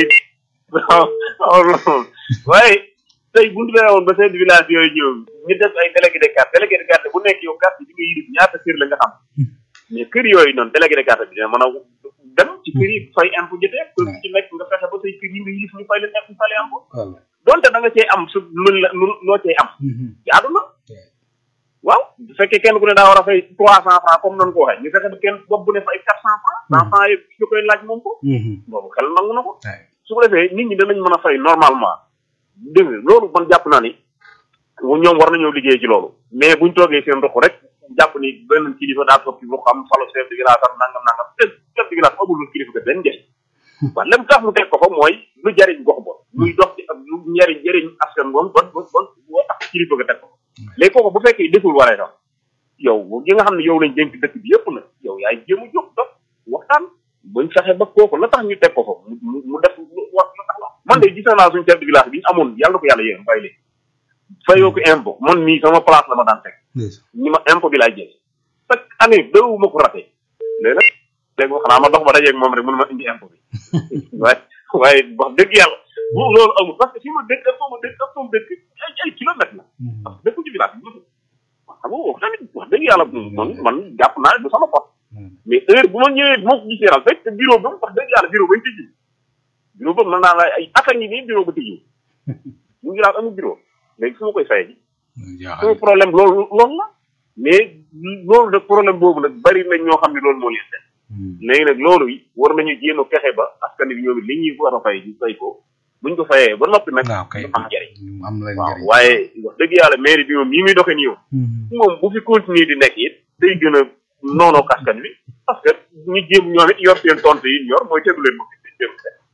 waaye tey bu ñu demee woon ba chef de village yooyu ñëw ñu def ay délégué de quartier délégué de quartier bu nekk yow quartier bi nga yilif ñaata kër la nga xam mais kër yooyu noonu délégué de quartier bi dina mën a dem ci kër yi fay impôt jotee kër ci nekk nga fexe ba say kër yi nga yilif ñu fay leen nekk ñu fay leen impôt donte da nga cee am su lu la loo cee am ci àdduna waaw bu fekkee kenn ku ne daa war a fay trois cent francs comme noonu ko waxee ñu fexe ba kenn bopp bu ne fay quatre cent francs cent francs yëpp ñu koy laaj moom ko boobu xel nangu na ko su ko defee nit ñi danañ mën a fay normalement dégg nga loolu man jàpp naa ni ñoom war nañoo liggéey ci loolu mais buñ toogee seen ndox rek jàpp ni benn kilifa daa toog ci lu xam falo chef de village am nangam nangam te chef de village amul lu kilifa ga benn njëriñ waaw lem tax mu teg ko fa mooy lu jariñ gox ba luy dox ci ak lu njariñ jëriñ askan moom bon bon bon boo tax kilifa ga teg ko léegi kooku bu fekkee deful waree tam yow yi nga xam ne yow lañ dénk dëkk bi yëpp na yow yaay jéem a jóg dox waxtaan buñ fexe ba kooku la tax ñu teg ko fa mu mu def wax la tax la man de gis naa suñu chef de village bi ñu amoon yàlla ko yàlla yéen bàyyi léegi fayoo ko impôt man mii sama place la ma daan teg ñi ma impôt bi laay jël chaque année dëwu ma ko raté léegi nag léegi ma xanaa ma dox ba dajeeg moom rek mënu ma indi impôt bi waaye waaye wax dëgg yàlla bu loolu amul parce que fi ma dëkk ak fa ma dëkk ak fa ma dëkk ay ay kilomètres la parce que dëkku ci village bi xam nga wax tamit wax dëgg yàlla man man jàpp naa ne du sama pot mais heure bu ma ñëwee bu ma ko gisee daal fekk bureau ba wax dëgg yàlla bureau bañ tëjji bureau ba mën naa la ay at a ngi nii bureau ba tëjji mu ngi daal amul bureau léegi su ma koy fayee ji sama problème loolu loolu la mais loolu nag problème boobu nag bari nañ ñoo xam ne loolu moo leen def léegi nag loolu yi war nañu jéem a fexe ba askan bi ñoom it li ñuy war a fay ñu fay ko buñ ko fayee ba noppi nag am njëriñ waaw waaye wax dëgg yàlla mairie bi moom yi muy doxee nii moom bu fi continuer di nekk it day gën a noonoo askan bi parce que ñu jéem ñoom it yor seen tontu yi yor mooy tegu leen ma fi jéem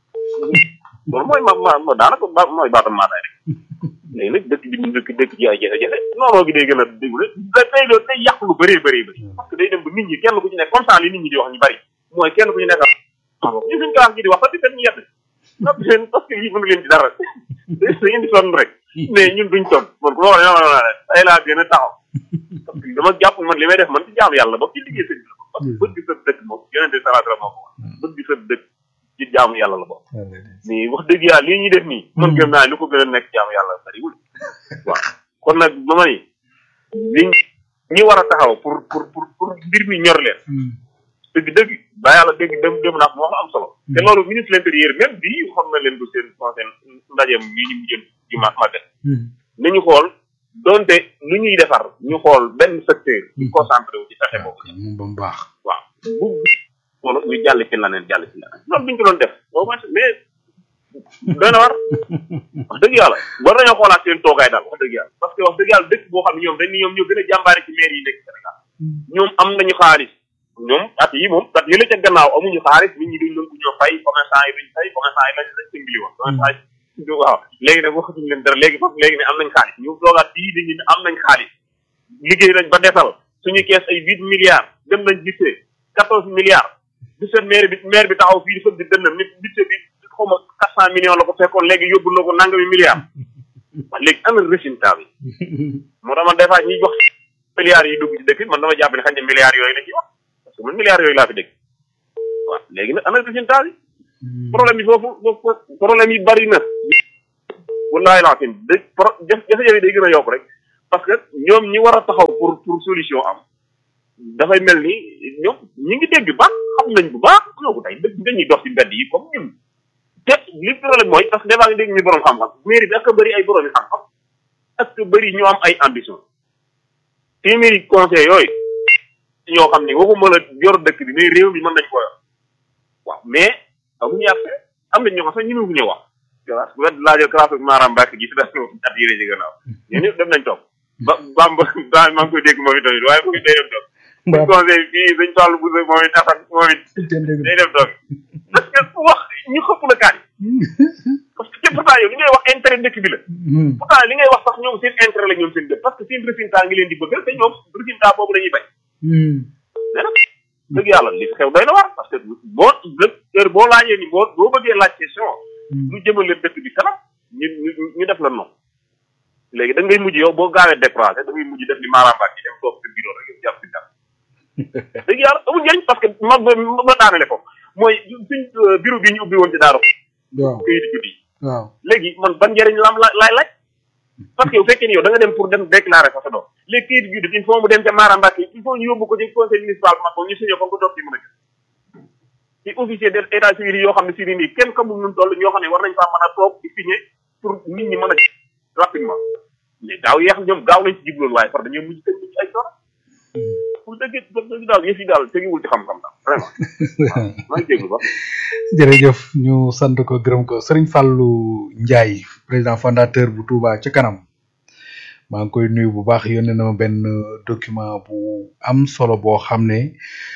loolu mooy ma ma ma daanaka ba mooy baatam maataay rek léegi nag dëkk bi ñu dëkk dëkk ci ay jafe-jafe noonoo gi day gën a déglu day loolu day yàq lu bëree bëree bëri parce que day dem ba nit ñi kenn ku ci nekk comme ça li nit ñi di wax ñu bëri mooy kenn ku ci nekk ñu suñ classe gi di wax sax di fen ñu yedd noppi leen parce que lii mënu leen ci dara da ngeen di sonn rek mais ñun duñ sonn man ku ma wax ne ma naa ay laa gën a taxaw parce que dama jàpp man li may def man ci jaamu yàlla ba ci liggéey sëñ bi la parce que bëgg sa dëkk moom yonente salaatu moo ko wax bëgg sa dëkk ci jaamu yàlla la bokk mais wax dëgg yàlla lii ñuy def nii man gëm naa lu ko gën a nekk jaamu yàlla bariwul waaw kon nag ba ma ni liñ ñi war a taxaw pour pour pour pour mbir mi ñor leen dëgg dëgg ba yàlla dégg dem dem naa moo am solo te loolu ministre de l'intérieur même bii xam na leen du seen conseil ndajeem mii ñu jël ci ma magal nañu xool donte lu ñuy defar ñu xool benn secteur ñu concentré wu ci fexe boobu ba mu baax waaw bu wala ñu jàll ci leneen jàll ci leneen loolu duñ ko doon def boo ma mais doy na war wax dëgg yàlla war nañoo xoolaat seen toogaay daal wax dëgg yàlla parce que wax dëgg yàlla dëkk boo xam ne ñoom dañ ni ñoom ñoo gën a jàmbaare ci maire yi nekk Sénégal ñoom am nañu xaalis ñoom at yi moom at yële ca gannaaw amuñu xaalis nit ñi duñ nangu ñoo fay commerçant yi duñ fay commerçant yi lañ lañ tëngli woon commerçant yi waaw léegi nag waxatuñ leen dara léegi foofu léegi ne am nañ xaalis ñu toogaat bii dañu ne am nañ xaalis liggéey nañ ba defal suñu kees ay huit milliards dem nañ budget quatorze milliards dix-sept maire bi maire bi taxaw fii di fëgg di dënnam nit budget bi xaw ma quatre cent millions la ko fekkoon léegi yóbbu na ko nangami milliards waaw léegi am na résultat bi moo tax man des fois ñuy jox milliards yi dugg ci dëkk man dama jàpp ne xañ ne milliards yooyu la ci wax parce que man milliards yooyu laa fi dégg waaw léegi nag ana résultat yi problème yi foofu foofu problème yi bari na wallahi laakin da pro jafe-jafe day gën a yokk rek parce que ñoom ñi war a taxaw pour pour solution am dafay mel ni ñoom ñi ngi dégg baax xam nañ bu baax ñoo ko tey dëgg dañuy dox ci mbedd yi comme ñun te li problème mooy parce que débat ngi dégg ñu borom xam-xam mairie bi ak bëri ay borom yi xam-xam ak bëri ñu am ay ambition téeméeri conseil yooyu ñoo xam ni waxuma la yor dëkk bi mais réew mi mën nañ ko yor waaw mais amuñu accès am nañ ñoo xam sax ñu ngi ñëw wax bu wet laajal classe Mara Mbacke gi si def at yére ci gannaaw ñun ñëpp dem nañ toog ba bamba daa maa ngi koy dégg moom itamit waaye moom it day dem toog suñ conseil fii dañ toll bu moom it asan moom it day dem toog parce que wax ñu xëpp la kaani parce que pourtant yow li ngay wax intérêt dëkk bi la pourtant li ngay wax sax ñoom seen intérêt la ñoom seen dëkk parce que seen résultat ngi leen di bëggal te ñoom résultat boobu la ñuy bay mais nag dëgg yàlla li xew doy na war parce que boo heure boo laajee ni boo boo bëggee laaj question lu jëmale dëkk bi kanam ñu ñu def la noonu léegi da ngay mujj yow boo gaawee découragé da ngay mujj def li maaramba ci dem toog sa bureau rek yow jàpp si dara dëgg yàlla amul njëriñ parce que ma ma daanale ko mooy suñ bureau bi ñu ubbi woon ci daara waaw këyit guddi waaw léegi man ban njëriñ la am la laay laaj parce que yow fekkee ni yow da nga dem pour dem déclarer sa sa doom léegi këyit guddi il faut mu dem ca maaramba il faut ñu yóbbu ko ci conseil municipal ma ko ñu signé ko nga toog ci mën a jël ci officier de état civil yoo xam ne si nii kenn xamul nun toll ñoo xam ne war nañ faa mën a toog di signé pour nit ñi mën a rapidement mais daaw yeex ñoom gaaw nañ ci jibloon waaye par dañoo mujj tëj ci ay toora pour dëgg dëgg daal yëf yi daal tegiwul ci xam-xam daal vraiment maa ngi déglu ba jërëjëf ñu sant ko gërëm ko Serigne Fallou Ndiaye président fondateur bu Touba ca kanam maa ngi koy nuyu bu baax yónnee na ma benn document bu am solo boo xam ne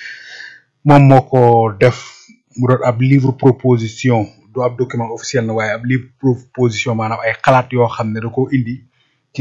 moom moo ko def mu doon ab livre proposition du ab document officiel na waaye ab livre proposition maanaam ay xalaat yoo xam ne da koo indi ci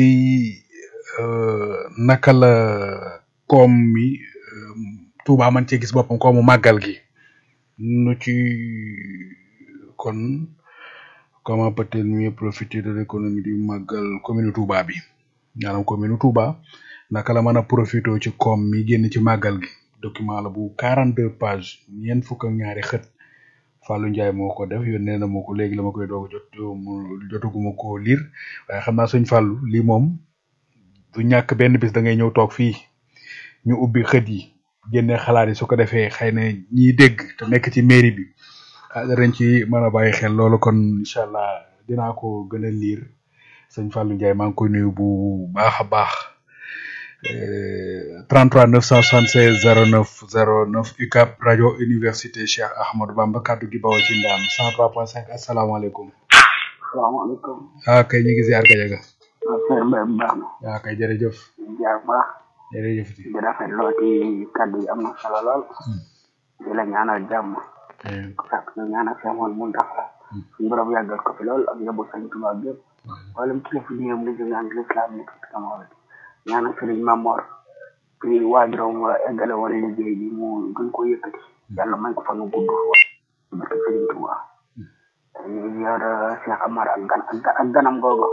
naka la koom mi Touba man cee gis boppam koomu màggal gi nu ci kon comment peut-être mieux profiter de l'économie du màggal commune Touba bi maanaam commune Touba naka la mën a profité ci koom mi génn ci màggal gi document la bu quarante-deux pages ñeent fukk ak ñaari xët Fallou Ndiaye moo ko def yónnee na ma ko léegi la ma koy doog jot mu jotaguma ko lire waaye xam naa suñ Fallou lii moom du ñàkk benn bis da ngay ñëw toog fii ñu ubbi xët yi génne xalaat yi su ko defee xëy na ñiy dégg te nekk ci mairie bi ah danañ ci mën a bàyyi xel loolu kon incha allah dinaa ko gën a lire sëñ Fallou Ndiaye maa ngi koy nuyu bu baax a baax. trente-trois neuf cent soixante-seize zéro neuf zéro neuf U C A B rajo université Cheikh Ahmadou Bamba kaddu gi bawoo ci ndaam cent trois point cinq asalaamaaleykum. salaamaaleykum. ah kay ñu ngi ziar Gajaga. waaw Seydou Mbaye bu baax na. waaw kay jërëjëf. jaar bu baax. jërëjëf. di rafetloo ci kaddu yi am na solo lool. di la ñaanal jàmm. ak ñu ñaanal Seydou mu ndax la. suñu borom yàggal ko fi lool ak yóbbu Sëñ Tuubaa gépp. wala mu kilifa di ñoom li ñu naan l'islam nekk ci sama ñaanal Serigne Mamor bi waajuram wa eggale woon liggéey bi mu gën ko yëkkati yàlla may ko fa nu gudd barke Serigne Touba ñu yor Cheikh Amar ak gan ak ganam googu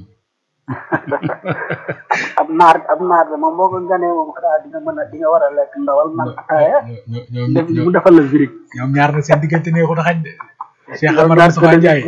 ab naar ab naar de moom boo ko ganee moom xanaa di nga mën a di nga war a lekk ndawal man ataaya mu defal la zirik ñoom ñaar na seen diggante neexut a xañ de Cheikh Amar Moustapha Ndiaye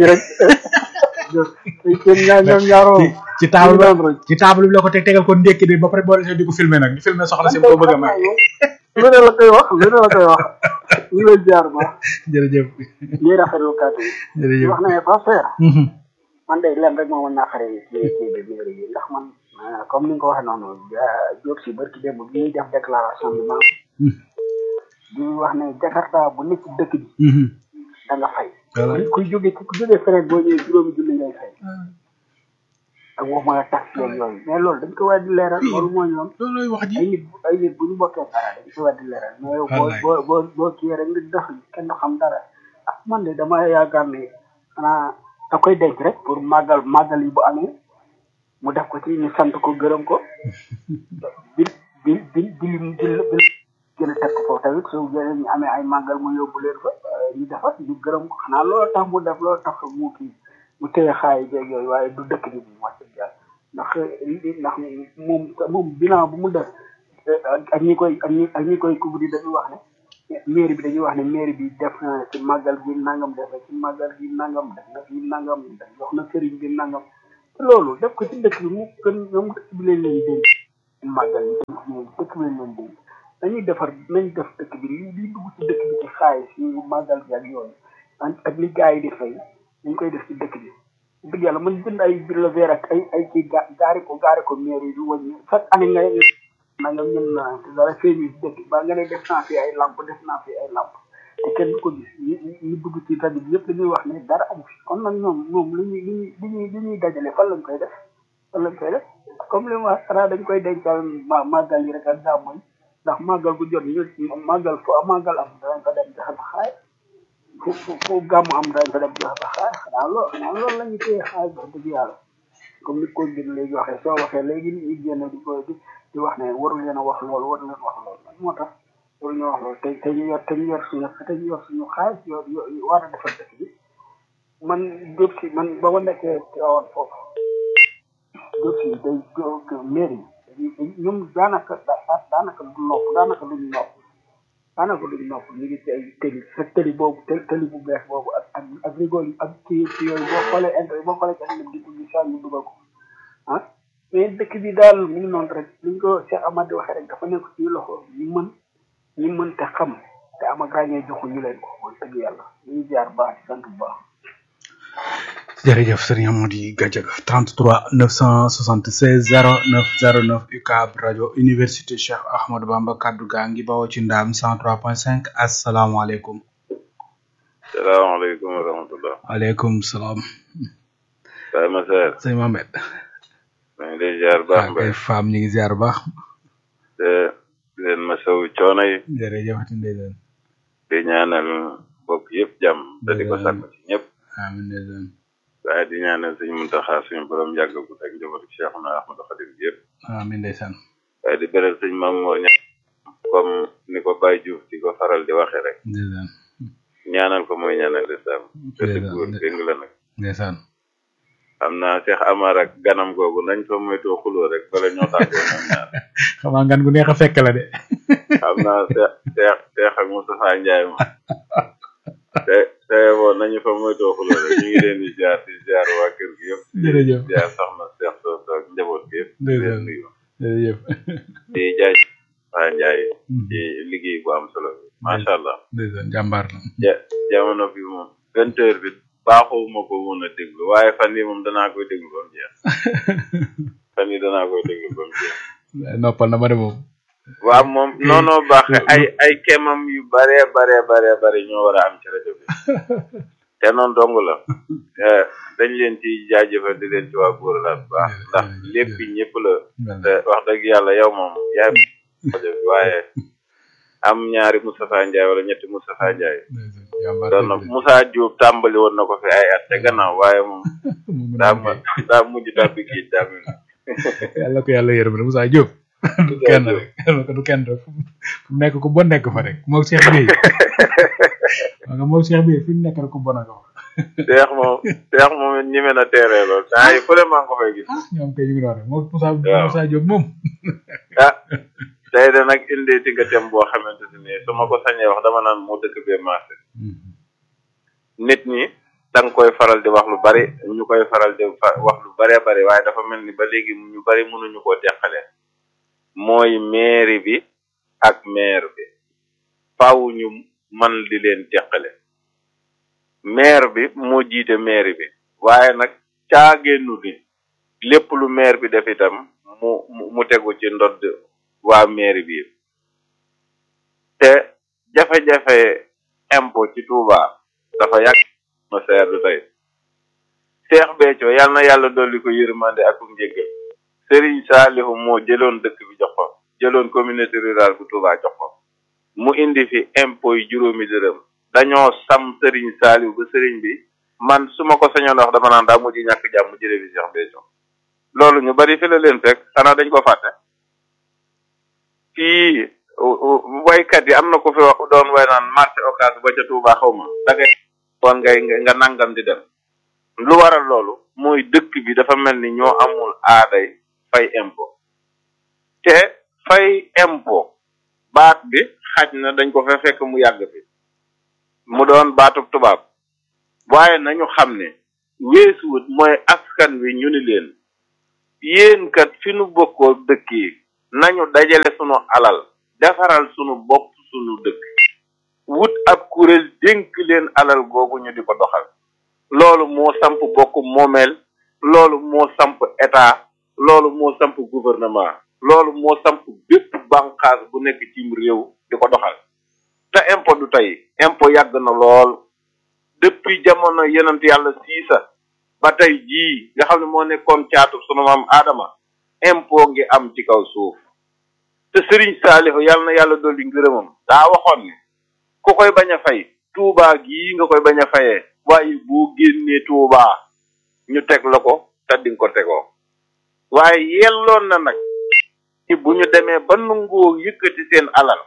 ñoom ñaaroo ci table ba ci table bi la ko teg tegal ko ndekki de ba pare boo desee di ko filmer nag ñu filmer soxla si ko bëgg a may lu ne la koy wax lu ne la koy wax ñu lay jaar ba jërëjëf lii rafetlu kàddu yi jërëjëf wax na ne pas faire man day leen rek moo mën naa xare ci ci bi mairie yi ndax man comme ni nga ko waxee noonu jóg si barki démb bi ñuy def déclaration bi maam di wax ne Jakarta bu nekk ci dëkk bi da nga fay kuy jóge ku jógee feneen boo ñëwee juróomi junni ngay fay ak waxuma la tax yooyu yooyu mais loolu dañ ko war di leeral loolu mooy ñoom loolooy wax ji ay nit ay nit bu ñu bokkee dara dañ ko war di leeral mais yow boo boo boo boo kii rek nga dox kenn du xam dara ah man de dama yaakaar ne xanaa da koy denc rek pour màggal màggal yi bu amee mu def ko ci ñu sant ko gërëm ko bi bi bi bi bi bi gën a teg ko foofu tamit su ñu amee ay màggal mu yóbbu leen fa ñu defar ñu gërëm ko xanaa loolu tax mu def loolu tax mu kii mu téye xaay jeeg yooyu waaye du dëkk bi mu wàcc jàll ndax ndax moom moom bilan bu mu def ak ñi koy ak ñi ak ñi koy couvrir dañuy wax ne mairie bi dañuy wax ne mairie bi def na ci màggal gi nangam def na ci màggal gi nangam def na fi nangam jox na sëriñ bi nangam te loolu def ko ci dëkk bi mu gën ñoom dëkk bi leen leen dénk màggal yi ñoom dëkk bi leen leen dénk dañuy defar nañ def dëkk bi li li dugg ci dëkk bi ci xaalis yi màggal gi ak yooyu ak li gars yi di fay dañ koy def ci dëkk bi dëgg yàlla man jënd ay bir la verre ak ay ay kii ga gaari ko gaari ko mairie yi du wàññi chaque année nga nangam ñun naa te dara feeñu ci dëkk ba nga ne def naa fi ay lamp def naa fi ay lamp te kenn ko gis ñu ñu dugg ci rajo bi yëpp dañuy wax ne dara amu fi kon nag ñoom ñoom li ñuy li ñuy li ñuy li ñuy dajale fan lañ koy def fan lañ koy def comme li ma wax xanaa dañ koy dencal ma màggal yi rek ak gàmmu yi ndax màggal gu jot ñu màggal fu màggal am danañ ko dem joxe fa xaay fu fu fu gàmmu am danañ ko dem joxe fa xaay xanaa loolu xanaa loolu la ñu téye xaay wax dëgg yàlla comme ni ko ngir léegi waxee soo waxee léegi nit ñi génn di ko di di wax ne waru leen a wax loolu waru leen wax loolu moo tax waru ñu wax loolu te te ñu yor te ñu yor suñu te ñu yor suñu xaalis yor yor war a defar dëkk bi man jóg si man ba ma nekkee woon foofu jóg si day mairie yi ñoom daanaka daanaka du nopp daanaka duñ nopp daanaka duñ nopp ñu ngi ci ay tëli sa tëli boobu tëli bu bees boobu ak ak ak rigole yi ak ci ci yooyu boo xoolee intérêt boo xoolee internet di ko gis ñu dugal ko ah mais dëkk bi daal mu ngi noonu rek li ñu ko Cheikh Amady waxee rek dafa nekk ci loxo ñu mën ñu mën te xam te am ak ràññee joxu ñu leen ko wax dëgg yàlla ñu ngi jaar baax ci sant bu baax. jërëjëf sëriñ Amady Gadiaga trente-trois neuf cent soixante-seize zéro neuf zéro neuf U C A B rajo université Cheikh Ahmadou Bamba kaddu gaa ngi bawoo ci ndaam cent trois point cinq asalaamaaleykum. salaamaaleykum wa rahmatulah. waaleykum salaam. Baye Massaer. sëñ Mohamed. maa ngi lay ziar baax Mbaye Fam ñu ngi ziar baax. te di leen masawu coono yi. jërëjëf ndeysaan. di ñaanal bokk yëpp jàmm. te di ko sàkk ci ñëpp. amiin ndeysaan. waaye di ñaanal suñu Muntaxa suñu borom yàggagut ak njabootu Cheikhuna Ahmadou Khadim yëpp. amiin ndeysaan. waaye di beral suñu maam moo ñaan comme ni ko Baye Diouf di ko faral di waxee rek. ndeysaan. ñaanal ko mooy ñaanal lislaam. te di góor dégg la nag. ndeysaan. xam naa Cheikh Amar ak ganam googu nañ fa moytoo xuloo rek bala ñoo tàggoo ñoom ñaar. xam naa gan gu neex a fekk la de. xam naa Cheikh Cheikh Cheikh ak Moustapha Ndiaye moom. te te woon nañu fa moytoo xuloo rek ñu ngi leen di ziar di ziar waa kër gi yëpp. jërëjëf di ziar soxna Cheikh Sow ak njaboot gi yëpp. di leen nuyu. jërëjëf. di jaay waa Ndiaye. ci liggéey bu am solo bi. macha allah. ndeysaan jàmbaar la. ja jamono bi moom vingt heures bi baaxuma ko woon a déglu waaye fan yi moom danaa koy déglu ba mu jeex. fan yi danaa koy déglu ba mu jeex. noppal na ma de moom. waaw moom noonu baaxe ay ay kemam yu bare bare bare bare ñoo war a am ci rajo bi te noonu dong la dañ leen ci jaajëfal di leen ci waa góor la bu baax ndax lépp ñëpp la te wax dëgg yàlla yow moom yaay rajo bi waaye am ñaari Moustapha Ndiaye wala ñetti Moustapha Ndiaye doon na Moussa Diop tàmbali woon na ko fi ay at te gannaaw waaye moom daa ma daa mujj tàbbi géej daa mel yàlla ko yàlla yërëm rek Moussa Diop du kenn rek du kenn rek fu mu nekk ku bon nekk fa rek moog Cheikh Bey waa nga moog Cheikh Bey fu ñu nekk rek ku bon a ko Cheikh moom Cheikh moom ñime na teeree lool temps yi fu ne maa ngi ko fay gis ñoom kay ñu ngi doon rek moog Moussa Moussa Diop moom ah tey de nag indee ci nga tem boo xamante ne su ma ko sañee wax dama naan moo dëkk bee marché nit ñi da nga koy faral di wax lu bari ñu koy faral di wax lu baree bari waaye dafa mel ni ba léegi ñu bari mënuñu koo teqale mooy mairie bi ak maire bi faaw ñu man di leen teqale maire bi moo jiite mairie bi waaye nag caagéenu ni lépp lu maire bi def itam mu mu tegu ci ndodd waa mairie bi te jafe-jafe impôt ci Touba dafa yàgg ma seer du tey Cheikh Béthio yal na yàlla dolli ko yërmande ak njéggal Serigne Saliou moo jëloon dëkk bi jox ko jëloon communauté rurale bu Touba jox ko mu indi fi impôt yi juróomi dërëm dañoo sam Serigne Saliou ba Serigne bi man su ma ko sañoon wax dama naan daa mujj ñàkk jàmm jële fi Cheikh Béthio loolu ñu bari fi la leen fekk xanaa dañ ko fàtte fii waykat yi am na ko fi wax doon way naan marché Ocass ba ca Touba xaw ma da ngay kon ngay nga nangam di dem lu waral loolu mooy dëkk bi dafa mel ni ñoo amul aaday fay impôt te fay impôt baat bi xaj na dañ ko fa fekk mu yàgg fi mu doon baatub tubaab waaye nañu xam ne weesuwut mooy askan wi ñu ni leen yéen kat fi nu bokkoo dëkk yi nañu dajale sunu alal defaral sunu bopp sunu dëkk wut ab kuréel dénk leen alal googu ñu di ko doxal loolu moo samp bokk moomeel loolu moo samp état loolu moo samp gouvernement loolu moo samp bépp bànqaas bu nekk cim réew di ko doxal te impôt du tey impôt yàgg na lool depuis jamono yenent yàlla siisa ba tey jii nga xam ne moo nekkoon caatu sunu maam aadama impôt ngi am ci kaw suuf te sëriñ Saalihu yàlla na yàlla dolli ngërëmam daa waxoon ne ku koy bañ a fay tuubaa gii nga koy bañ a fayee waaye boo génnee tuubaa ñu teg la ko te dinga ko tegoo waaye yelloon na nag ci bu ñu demee ba nangoo yëkkati seen alal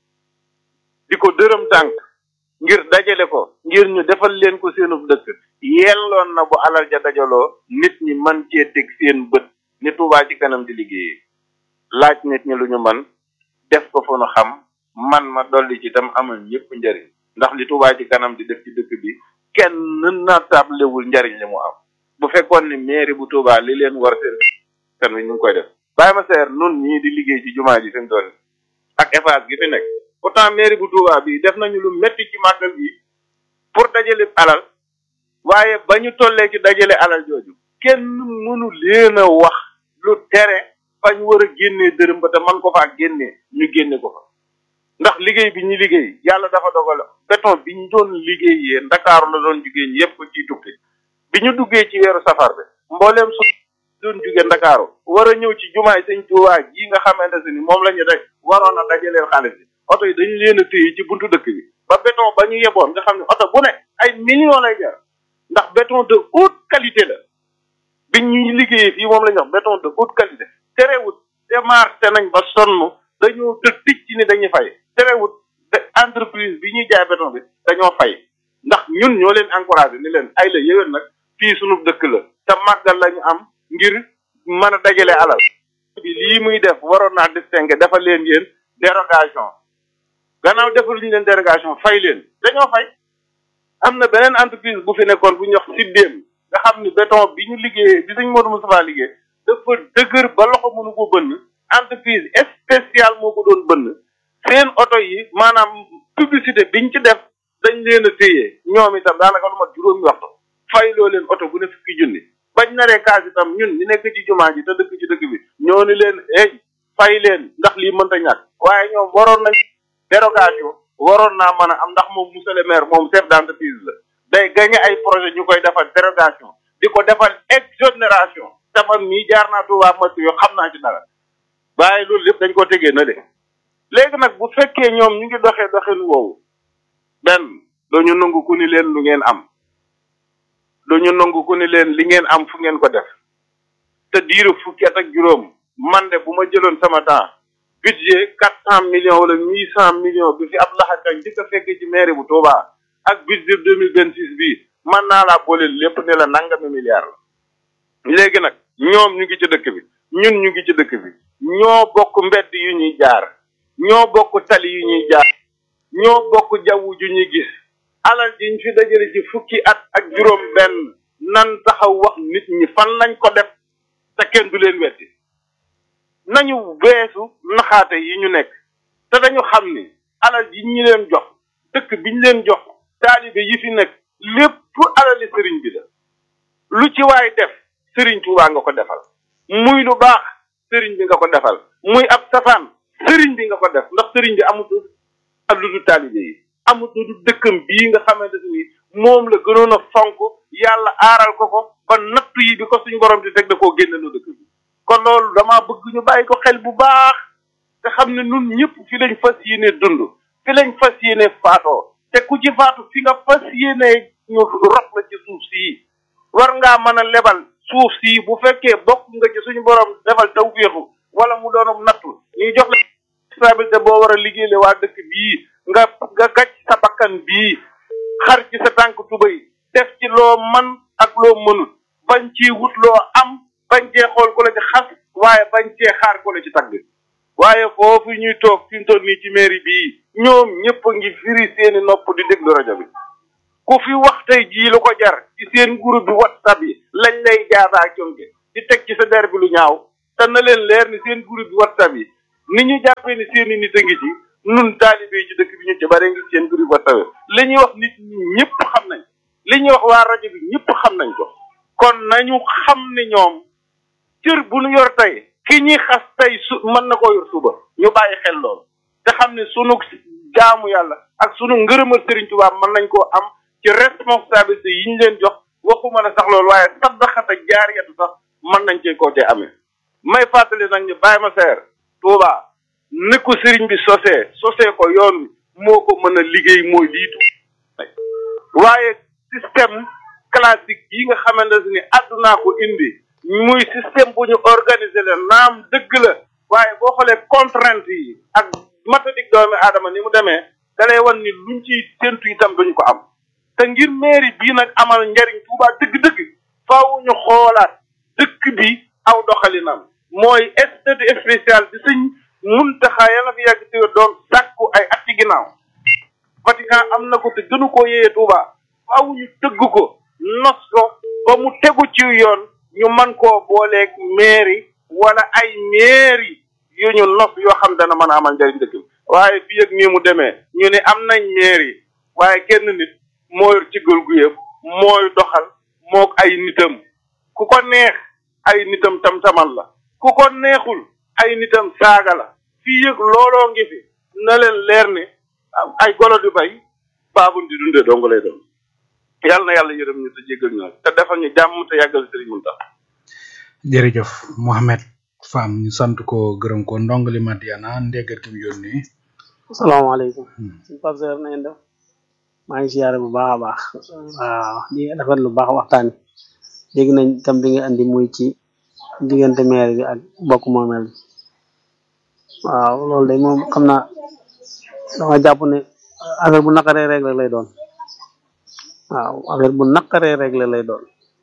di ko dërëm tànk ngir dajale ko ngir ñu defal leen ko seenub dëkk yelloon na bu alal ja dajaloo nit ñi man cee teg seen bët ni Touba ci kanam di liggéeyee laaj nit ñi lu ñu man def ko fu nu xam man ma dolli ci itam amal ñëpp njariñ ndax li Touba ci kanam di def ci dëkk bi kenn naatablewul njariñ li mu am bu fekkoon ni mairie bu Touba li leen war seen kan wi ñu ngi koy def bàyyi ma seer nun ñii di liggéey ci jumaa ji seen doon ak Eiffage gi fi nekk pourtant mairie bu Touba bi def nañu lu metti ci màggal gi pour dajale alal waaye ba ñu tollee ci dajale alal jooju kenn mënu leen a wax lu tere fañ war a génnee dërëm ba te man ko faa génnee ñu génne ko fa ndax liggéey bi ñu liggéey yàlla dafa dogal béton bi ñu doon liggéeyee Ndakaaru la doon jugee yépp ko ciy tukki bi ñu duggee ci weeru safar bi mbooleem su doon jugee Ndakaaru war a ñëw ci jumaay Sëñ Tuubaa ji nga xamante ne ni moom la ñu daj waroon a dajaleel xaalis bi oto yi dañu leen a téye ci buntu dëkk bi ba béton ba ñu yeboon nga xam ne oto bu ne ay millions lay jar ndax béton de haute qualité la bi ñuy liggéeyee fii moom la ñu wax béton de haute qualité terewut démarché nañ ba sonn dañoo të tic ci ni dañuy fay terewut entreprise bi ñuy jaay béton bi dañoo fay ndax ñun ñoo leen encouragé ni leen ay la yéwén nag fii sunu dëkk la te màggal lañu am ngir mën a dajale alal bi lii muy def waroon naa distingué dafa leen yéen dérogation gannaaw defaluñu leen dérogation fay leen dañoo fay am na beneen entreprise bu fi nekkoon bu ñuy wax Siddéem nga xam ni béton bi ñu liggéeyee bi Sëñ Modou Moustapha liggéey dafa dëgër ba loxo mënu ko bënn entreprise spéciale moo ko doon bënn seen oto yi maanaam publicité biñ ci def dañ leen a téye ñoom itam daanaka lu mat juróomi waxtu fay loo leen oto bu ne fukki junni bañ naree kaas itam ñun ñu nekk ci jumaa ji te dëkk ci dëkk bi ñoo ni leen hey fay leen ndax lii mënta ñàkk waaye ñoom waroon nañ dérogation waroon naa mën a am ndax moom monsieur le maire moom chef d'entreprise la day gagné ay projet ñu koy defal dérogation di ko defal exonération te man mii jaar naa Touba Mosquée yoo xam naa ci dara waaye loolu lépp dañ ko tegee na de léegi nag bu fekkee ñoom ñu ngi doxee doxin woowu benn dañu nangu ku ni leen lu ngeen am dañu nangu ku ni leen li ngeen am fu ngeen ko def te diiru fukki at ak juróom man de bu ma jëloon sama temps budget quatre cent millions wala huit cent millions bi fi ab laxaka njëkk a fekkee ci mairie bu Touba ak budget deux mille vingt six bii man naa laa boole lépp ne la nangami milliards la léegi nag ñoom ñu ngi ci dëkk bi ñun ñu ngi ci dëkk bi ñoo bokk mbedd yu ñuy jaar ñoo bokk tali yu ñuy jaar ñoo bokk jaww ju ñuy gis alal ji ñu fi dajale ci fukki at ak juróom benn nan taxaw wax nit ñi fan lañ ko def te kenn du leen wetti nañu weesu naxaate yi ñu nekk te dañu xam ni alal ji ñu leen jox dëkk bi ñu leen jox taalibe yi fi nekk lépp alali sëriñ bi la lu ci waay def sëriñ Tuubaa nga ko defal muy lu baax sëriñ bi nga ko defal muy ab safaan sëriñ bi nga ko def ndax sëriñ bi amut ak lu du taalibe yi amut lu du dëkkam bii nga xamante ni moom la gënoon a fonk yàlla aaral ko ko ba nattu yi bi ko suñu borom di teg da koo génne nu dëkk bi kon loolu damaa bëgg ñu bàyyi ko xel bu baax te xam ne nun ñëpp fi lañ fas yéene dund fi lañ fas yéene faatoo te ku ci faatu fi nga fas yéene ñu rot la ci suuf sii war ngaa mën a lebal suuf sii bu fekkee bokk nga ci suñu borom defal tawféexu wala mu doonum nattu ñuy jox la responsabilité boo war a liggéeyale waa dëkk bii nga nga gàcc sa bakkan bii xar ci sa tànk tubay def ci loo man ak loo mënut bañ ci wut loo am bañ cee xool ko la ci xas waaye bañ cee xaar ko la ci tagg waaye foofu ñuy toog fi mu toll nii ci mairie bii ñoom ñëpp a ngi firi seeni nopp di déglu rajo bi ku fi wax tey jii lu ko jar ci seen groupe bi whatsapp yi lañ lay jaabaa conge di teg ci sa der bi lu ñaaw te na leen leer ni seen groupe bi whatsapp yi ni ñu jàppee ni seeni nit a ngi ci nun taalibe yi ci dëkk bi ñu ci bare ngi seen groupe whatsapp yi li ñuy wax nit ñi ñëpp xam nañ li ñuy wax waa rajo bi ñëpp xam nañ ko kon nañu xam ne ñoom cër bu ñu yor tey ki ñuy xas tey su mën na koo yor suba ñu bàyyi xel lool te xam ne sunu jaamu yàlla ak sunu ngërëmal Sëriñ Tuubaa mën nañ koo am ci responsabilité yi ñu leen jox waxuma la sax loolu waaye saddaxata jaariyatu sax mën nañ cee koo te amee may fàttali nag ñu bàyyi ma seer Tuubaa ni ko sëriñ bi sosee sosee ko yoon wi moo ko mën a liggéey mooy liitu waaye système classique yi nga xamante ni àddunaa ko indi muy système bu ñu organiser la naam dëgg la waaye boo xoolee contrainte yi ak méthodique doomi aadama ni mu demee dalay wan ni luñ ciy séntu itam duñ ko am te ngir mairie bii nag amal njariñ Tuubaa dëgg-dëgg faaw ñu xoolaat dëkk bi aw doxalinam mooy statut spécial bi Sëñ Muntaxa yàlla fi yàgg te doon sàkku ay at ci ginnaaw Vatican am na ko te gënu koo yéeyee Tuubaa faaw ñu tëgg ko nos ko ba mu tegu ci yoon ñu man koo booleeg mairie wala ay mairie yu ñu nos yoo xam dana mën a amal njariñ dëkk bi waaye fii ak nii mu demee ñu ne am nañ mairie waaye kenn nit moo yor ci gël gu yëpp mooy doxal mook ay nitam ku ko neex ay nitam tam-tamal la ku ko neexul ay nitam saaga la fii yëg looloo ngi fi na leen leer ne ay golo di bay baabun di dundee dong lay doon yàlla na yàlla yërëm ñu te jéggal ñu te defal ñu jàmm te yàggal Sëriñ Muntaxa jërëjëf Mohamed Fam ñu sant ko gërëm ko ndongali Madiana ndéggat ki mu yónnee asalaamaaleykum suñu Pape Seer na ngeen def maa ngi siyaare bu baax a baax waaw di rafet lu baax waxtaan dégg nañ tam bi nga andi muy ci diggante maire bi ak bokk moomeel bi waaw loolu de moom xam naa dama jàpp ne affaire bu naqaree réglé lay doon waaw affaire bu naqaree réglé lay doon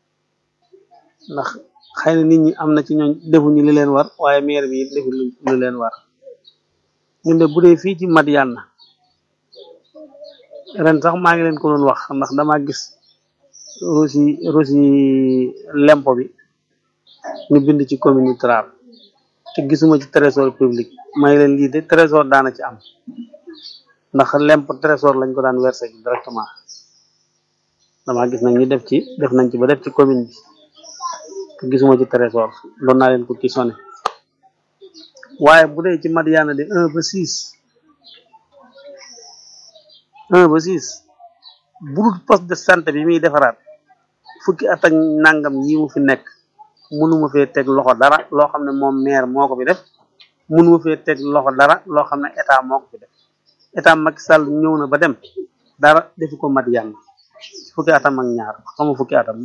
ndax xëy na nit ñi am na ci ñooñ defuñu li leen war waaye maire bi defu lu leen war ñun de bu dee fii ci Madiana ren sax maa ngi leen ko doon wax ndax dama gis rosi rosi lempo bi ñu bind ci commune Tra te gisuma ci trésor public may leen lii de trésor daana ci am ndax lempo trésor lañ ko daan versé directement dama gis nag ñu def ci def nañ ci ba def ci commune bi te gisuma ci trésor doon naa leen ko ci sonné waaye bu dee ci Madiana de un ba six un ba six burut poste de santé bi muy defaraat fukki at ak nangam yi mu fi nekk mënuma fee teg loxo dara loo xam ne moom maire moo ko fi def mënuma fee teg loxo dara loo xam ne état moo ko fi def état Macky Sall ñëw na ba dem dara defu ko Madiana fukki atam ak ñaar xamu fukki atam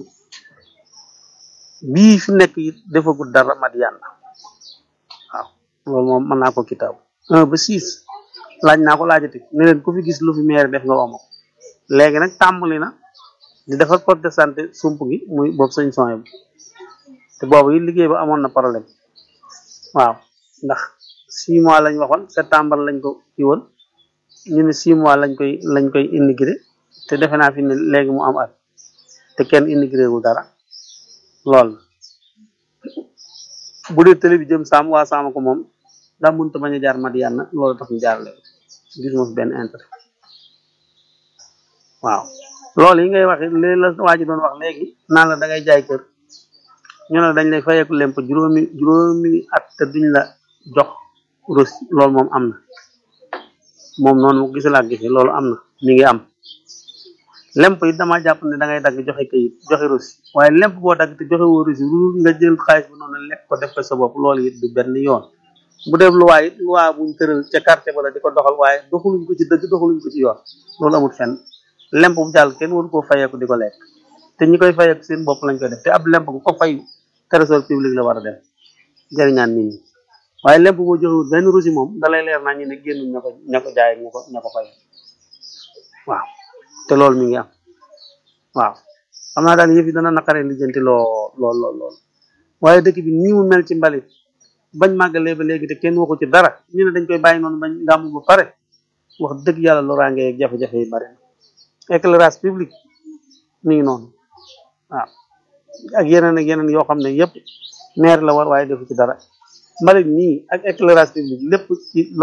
bii fi nekk it defagul dara Madiana waaw loolu moom mën naa ko kitaabu un ba six laaj naa ko laajati ne leen ku fi gis lu fi maire def nga woo ma ko léegi nag tàmbali na di defar poste de santé sump gi muy boobu sañ son bi te boobu yi liggéey ba amoon na problème waaw ndax six mois lañ waxoon septembre lañ ko kii woon ñu ne six mois lañ koy lañ koy immigré te defe naa fi ne léegi mu am at te kenn immigré wul dara lool bu dee télé bi jëm saam waa saama ko moom daa mënta bañ a jaar Madiana loolu tax ñu jaar léegi gisuma fi benn intérêt waaw loolu yi ngay waxe léegi la waa ji doon wax léegi naan la da ngay jaay kër ñu ne dañ lay fayeeku lemp juróomi juróomi at te duñ la jox reçu loolu moom am na moom noonu gis laa gis loolu am na mi ngi am lemp yi dama jàpp ne da ngay dagg joxe kayit joxe reçu waaye lemp boo dagg te joxe woo reçu lu nga jël xaalis bi noonu lekk ko def ko sa bopp loolu it du benn yoon bu def luwaa it luwaa buñ tëral ca quartier bala di ko doxal waaye doxaluñ ko ci dëgg doxaluñ ko ci yoon loolu amul fenn lemp bu jàll kenn waru koo fayeeku di ko lekk te ñi koy fayeeku seen bopp lañ koy def te ab lemp bu ko fay trésor public la war a dem jëriñaan nit ñi waaye lemp boo joxewul benn reçu moom dalay leer naa ñu ne génnuñ ña ko ña ko jaay ña ko ña ko fay waaw te loolu mi ngi am waaw xam naa daal yëf yi dana naqaree lijjanti lool lool lool lool waaye dëkk bi nii mu mel ci mbalit bañ màggalee ba léegi te kenn waxu ci dara ñu ne dañ koy bàyyi noonu bañ gàmmu ba pare wax dëgg yàlla loraange ak jafe-jafe yi bari na éclairage public mi ngi noonu waaw ak yeneen ak yeneen yoo xam ne yëpp maire la war waaye defu ci dara mbalit nii ak éclairage public lépp ci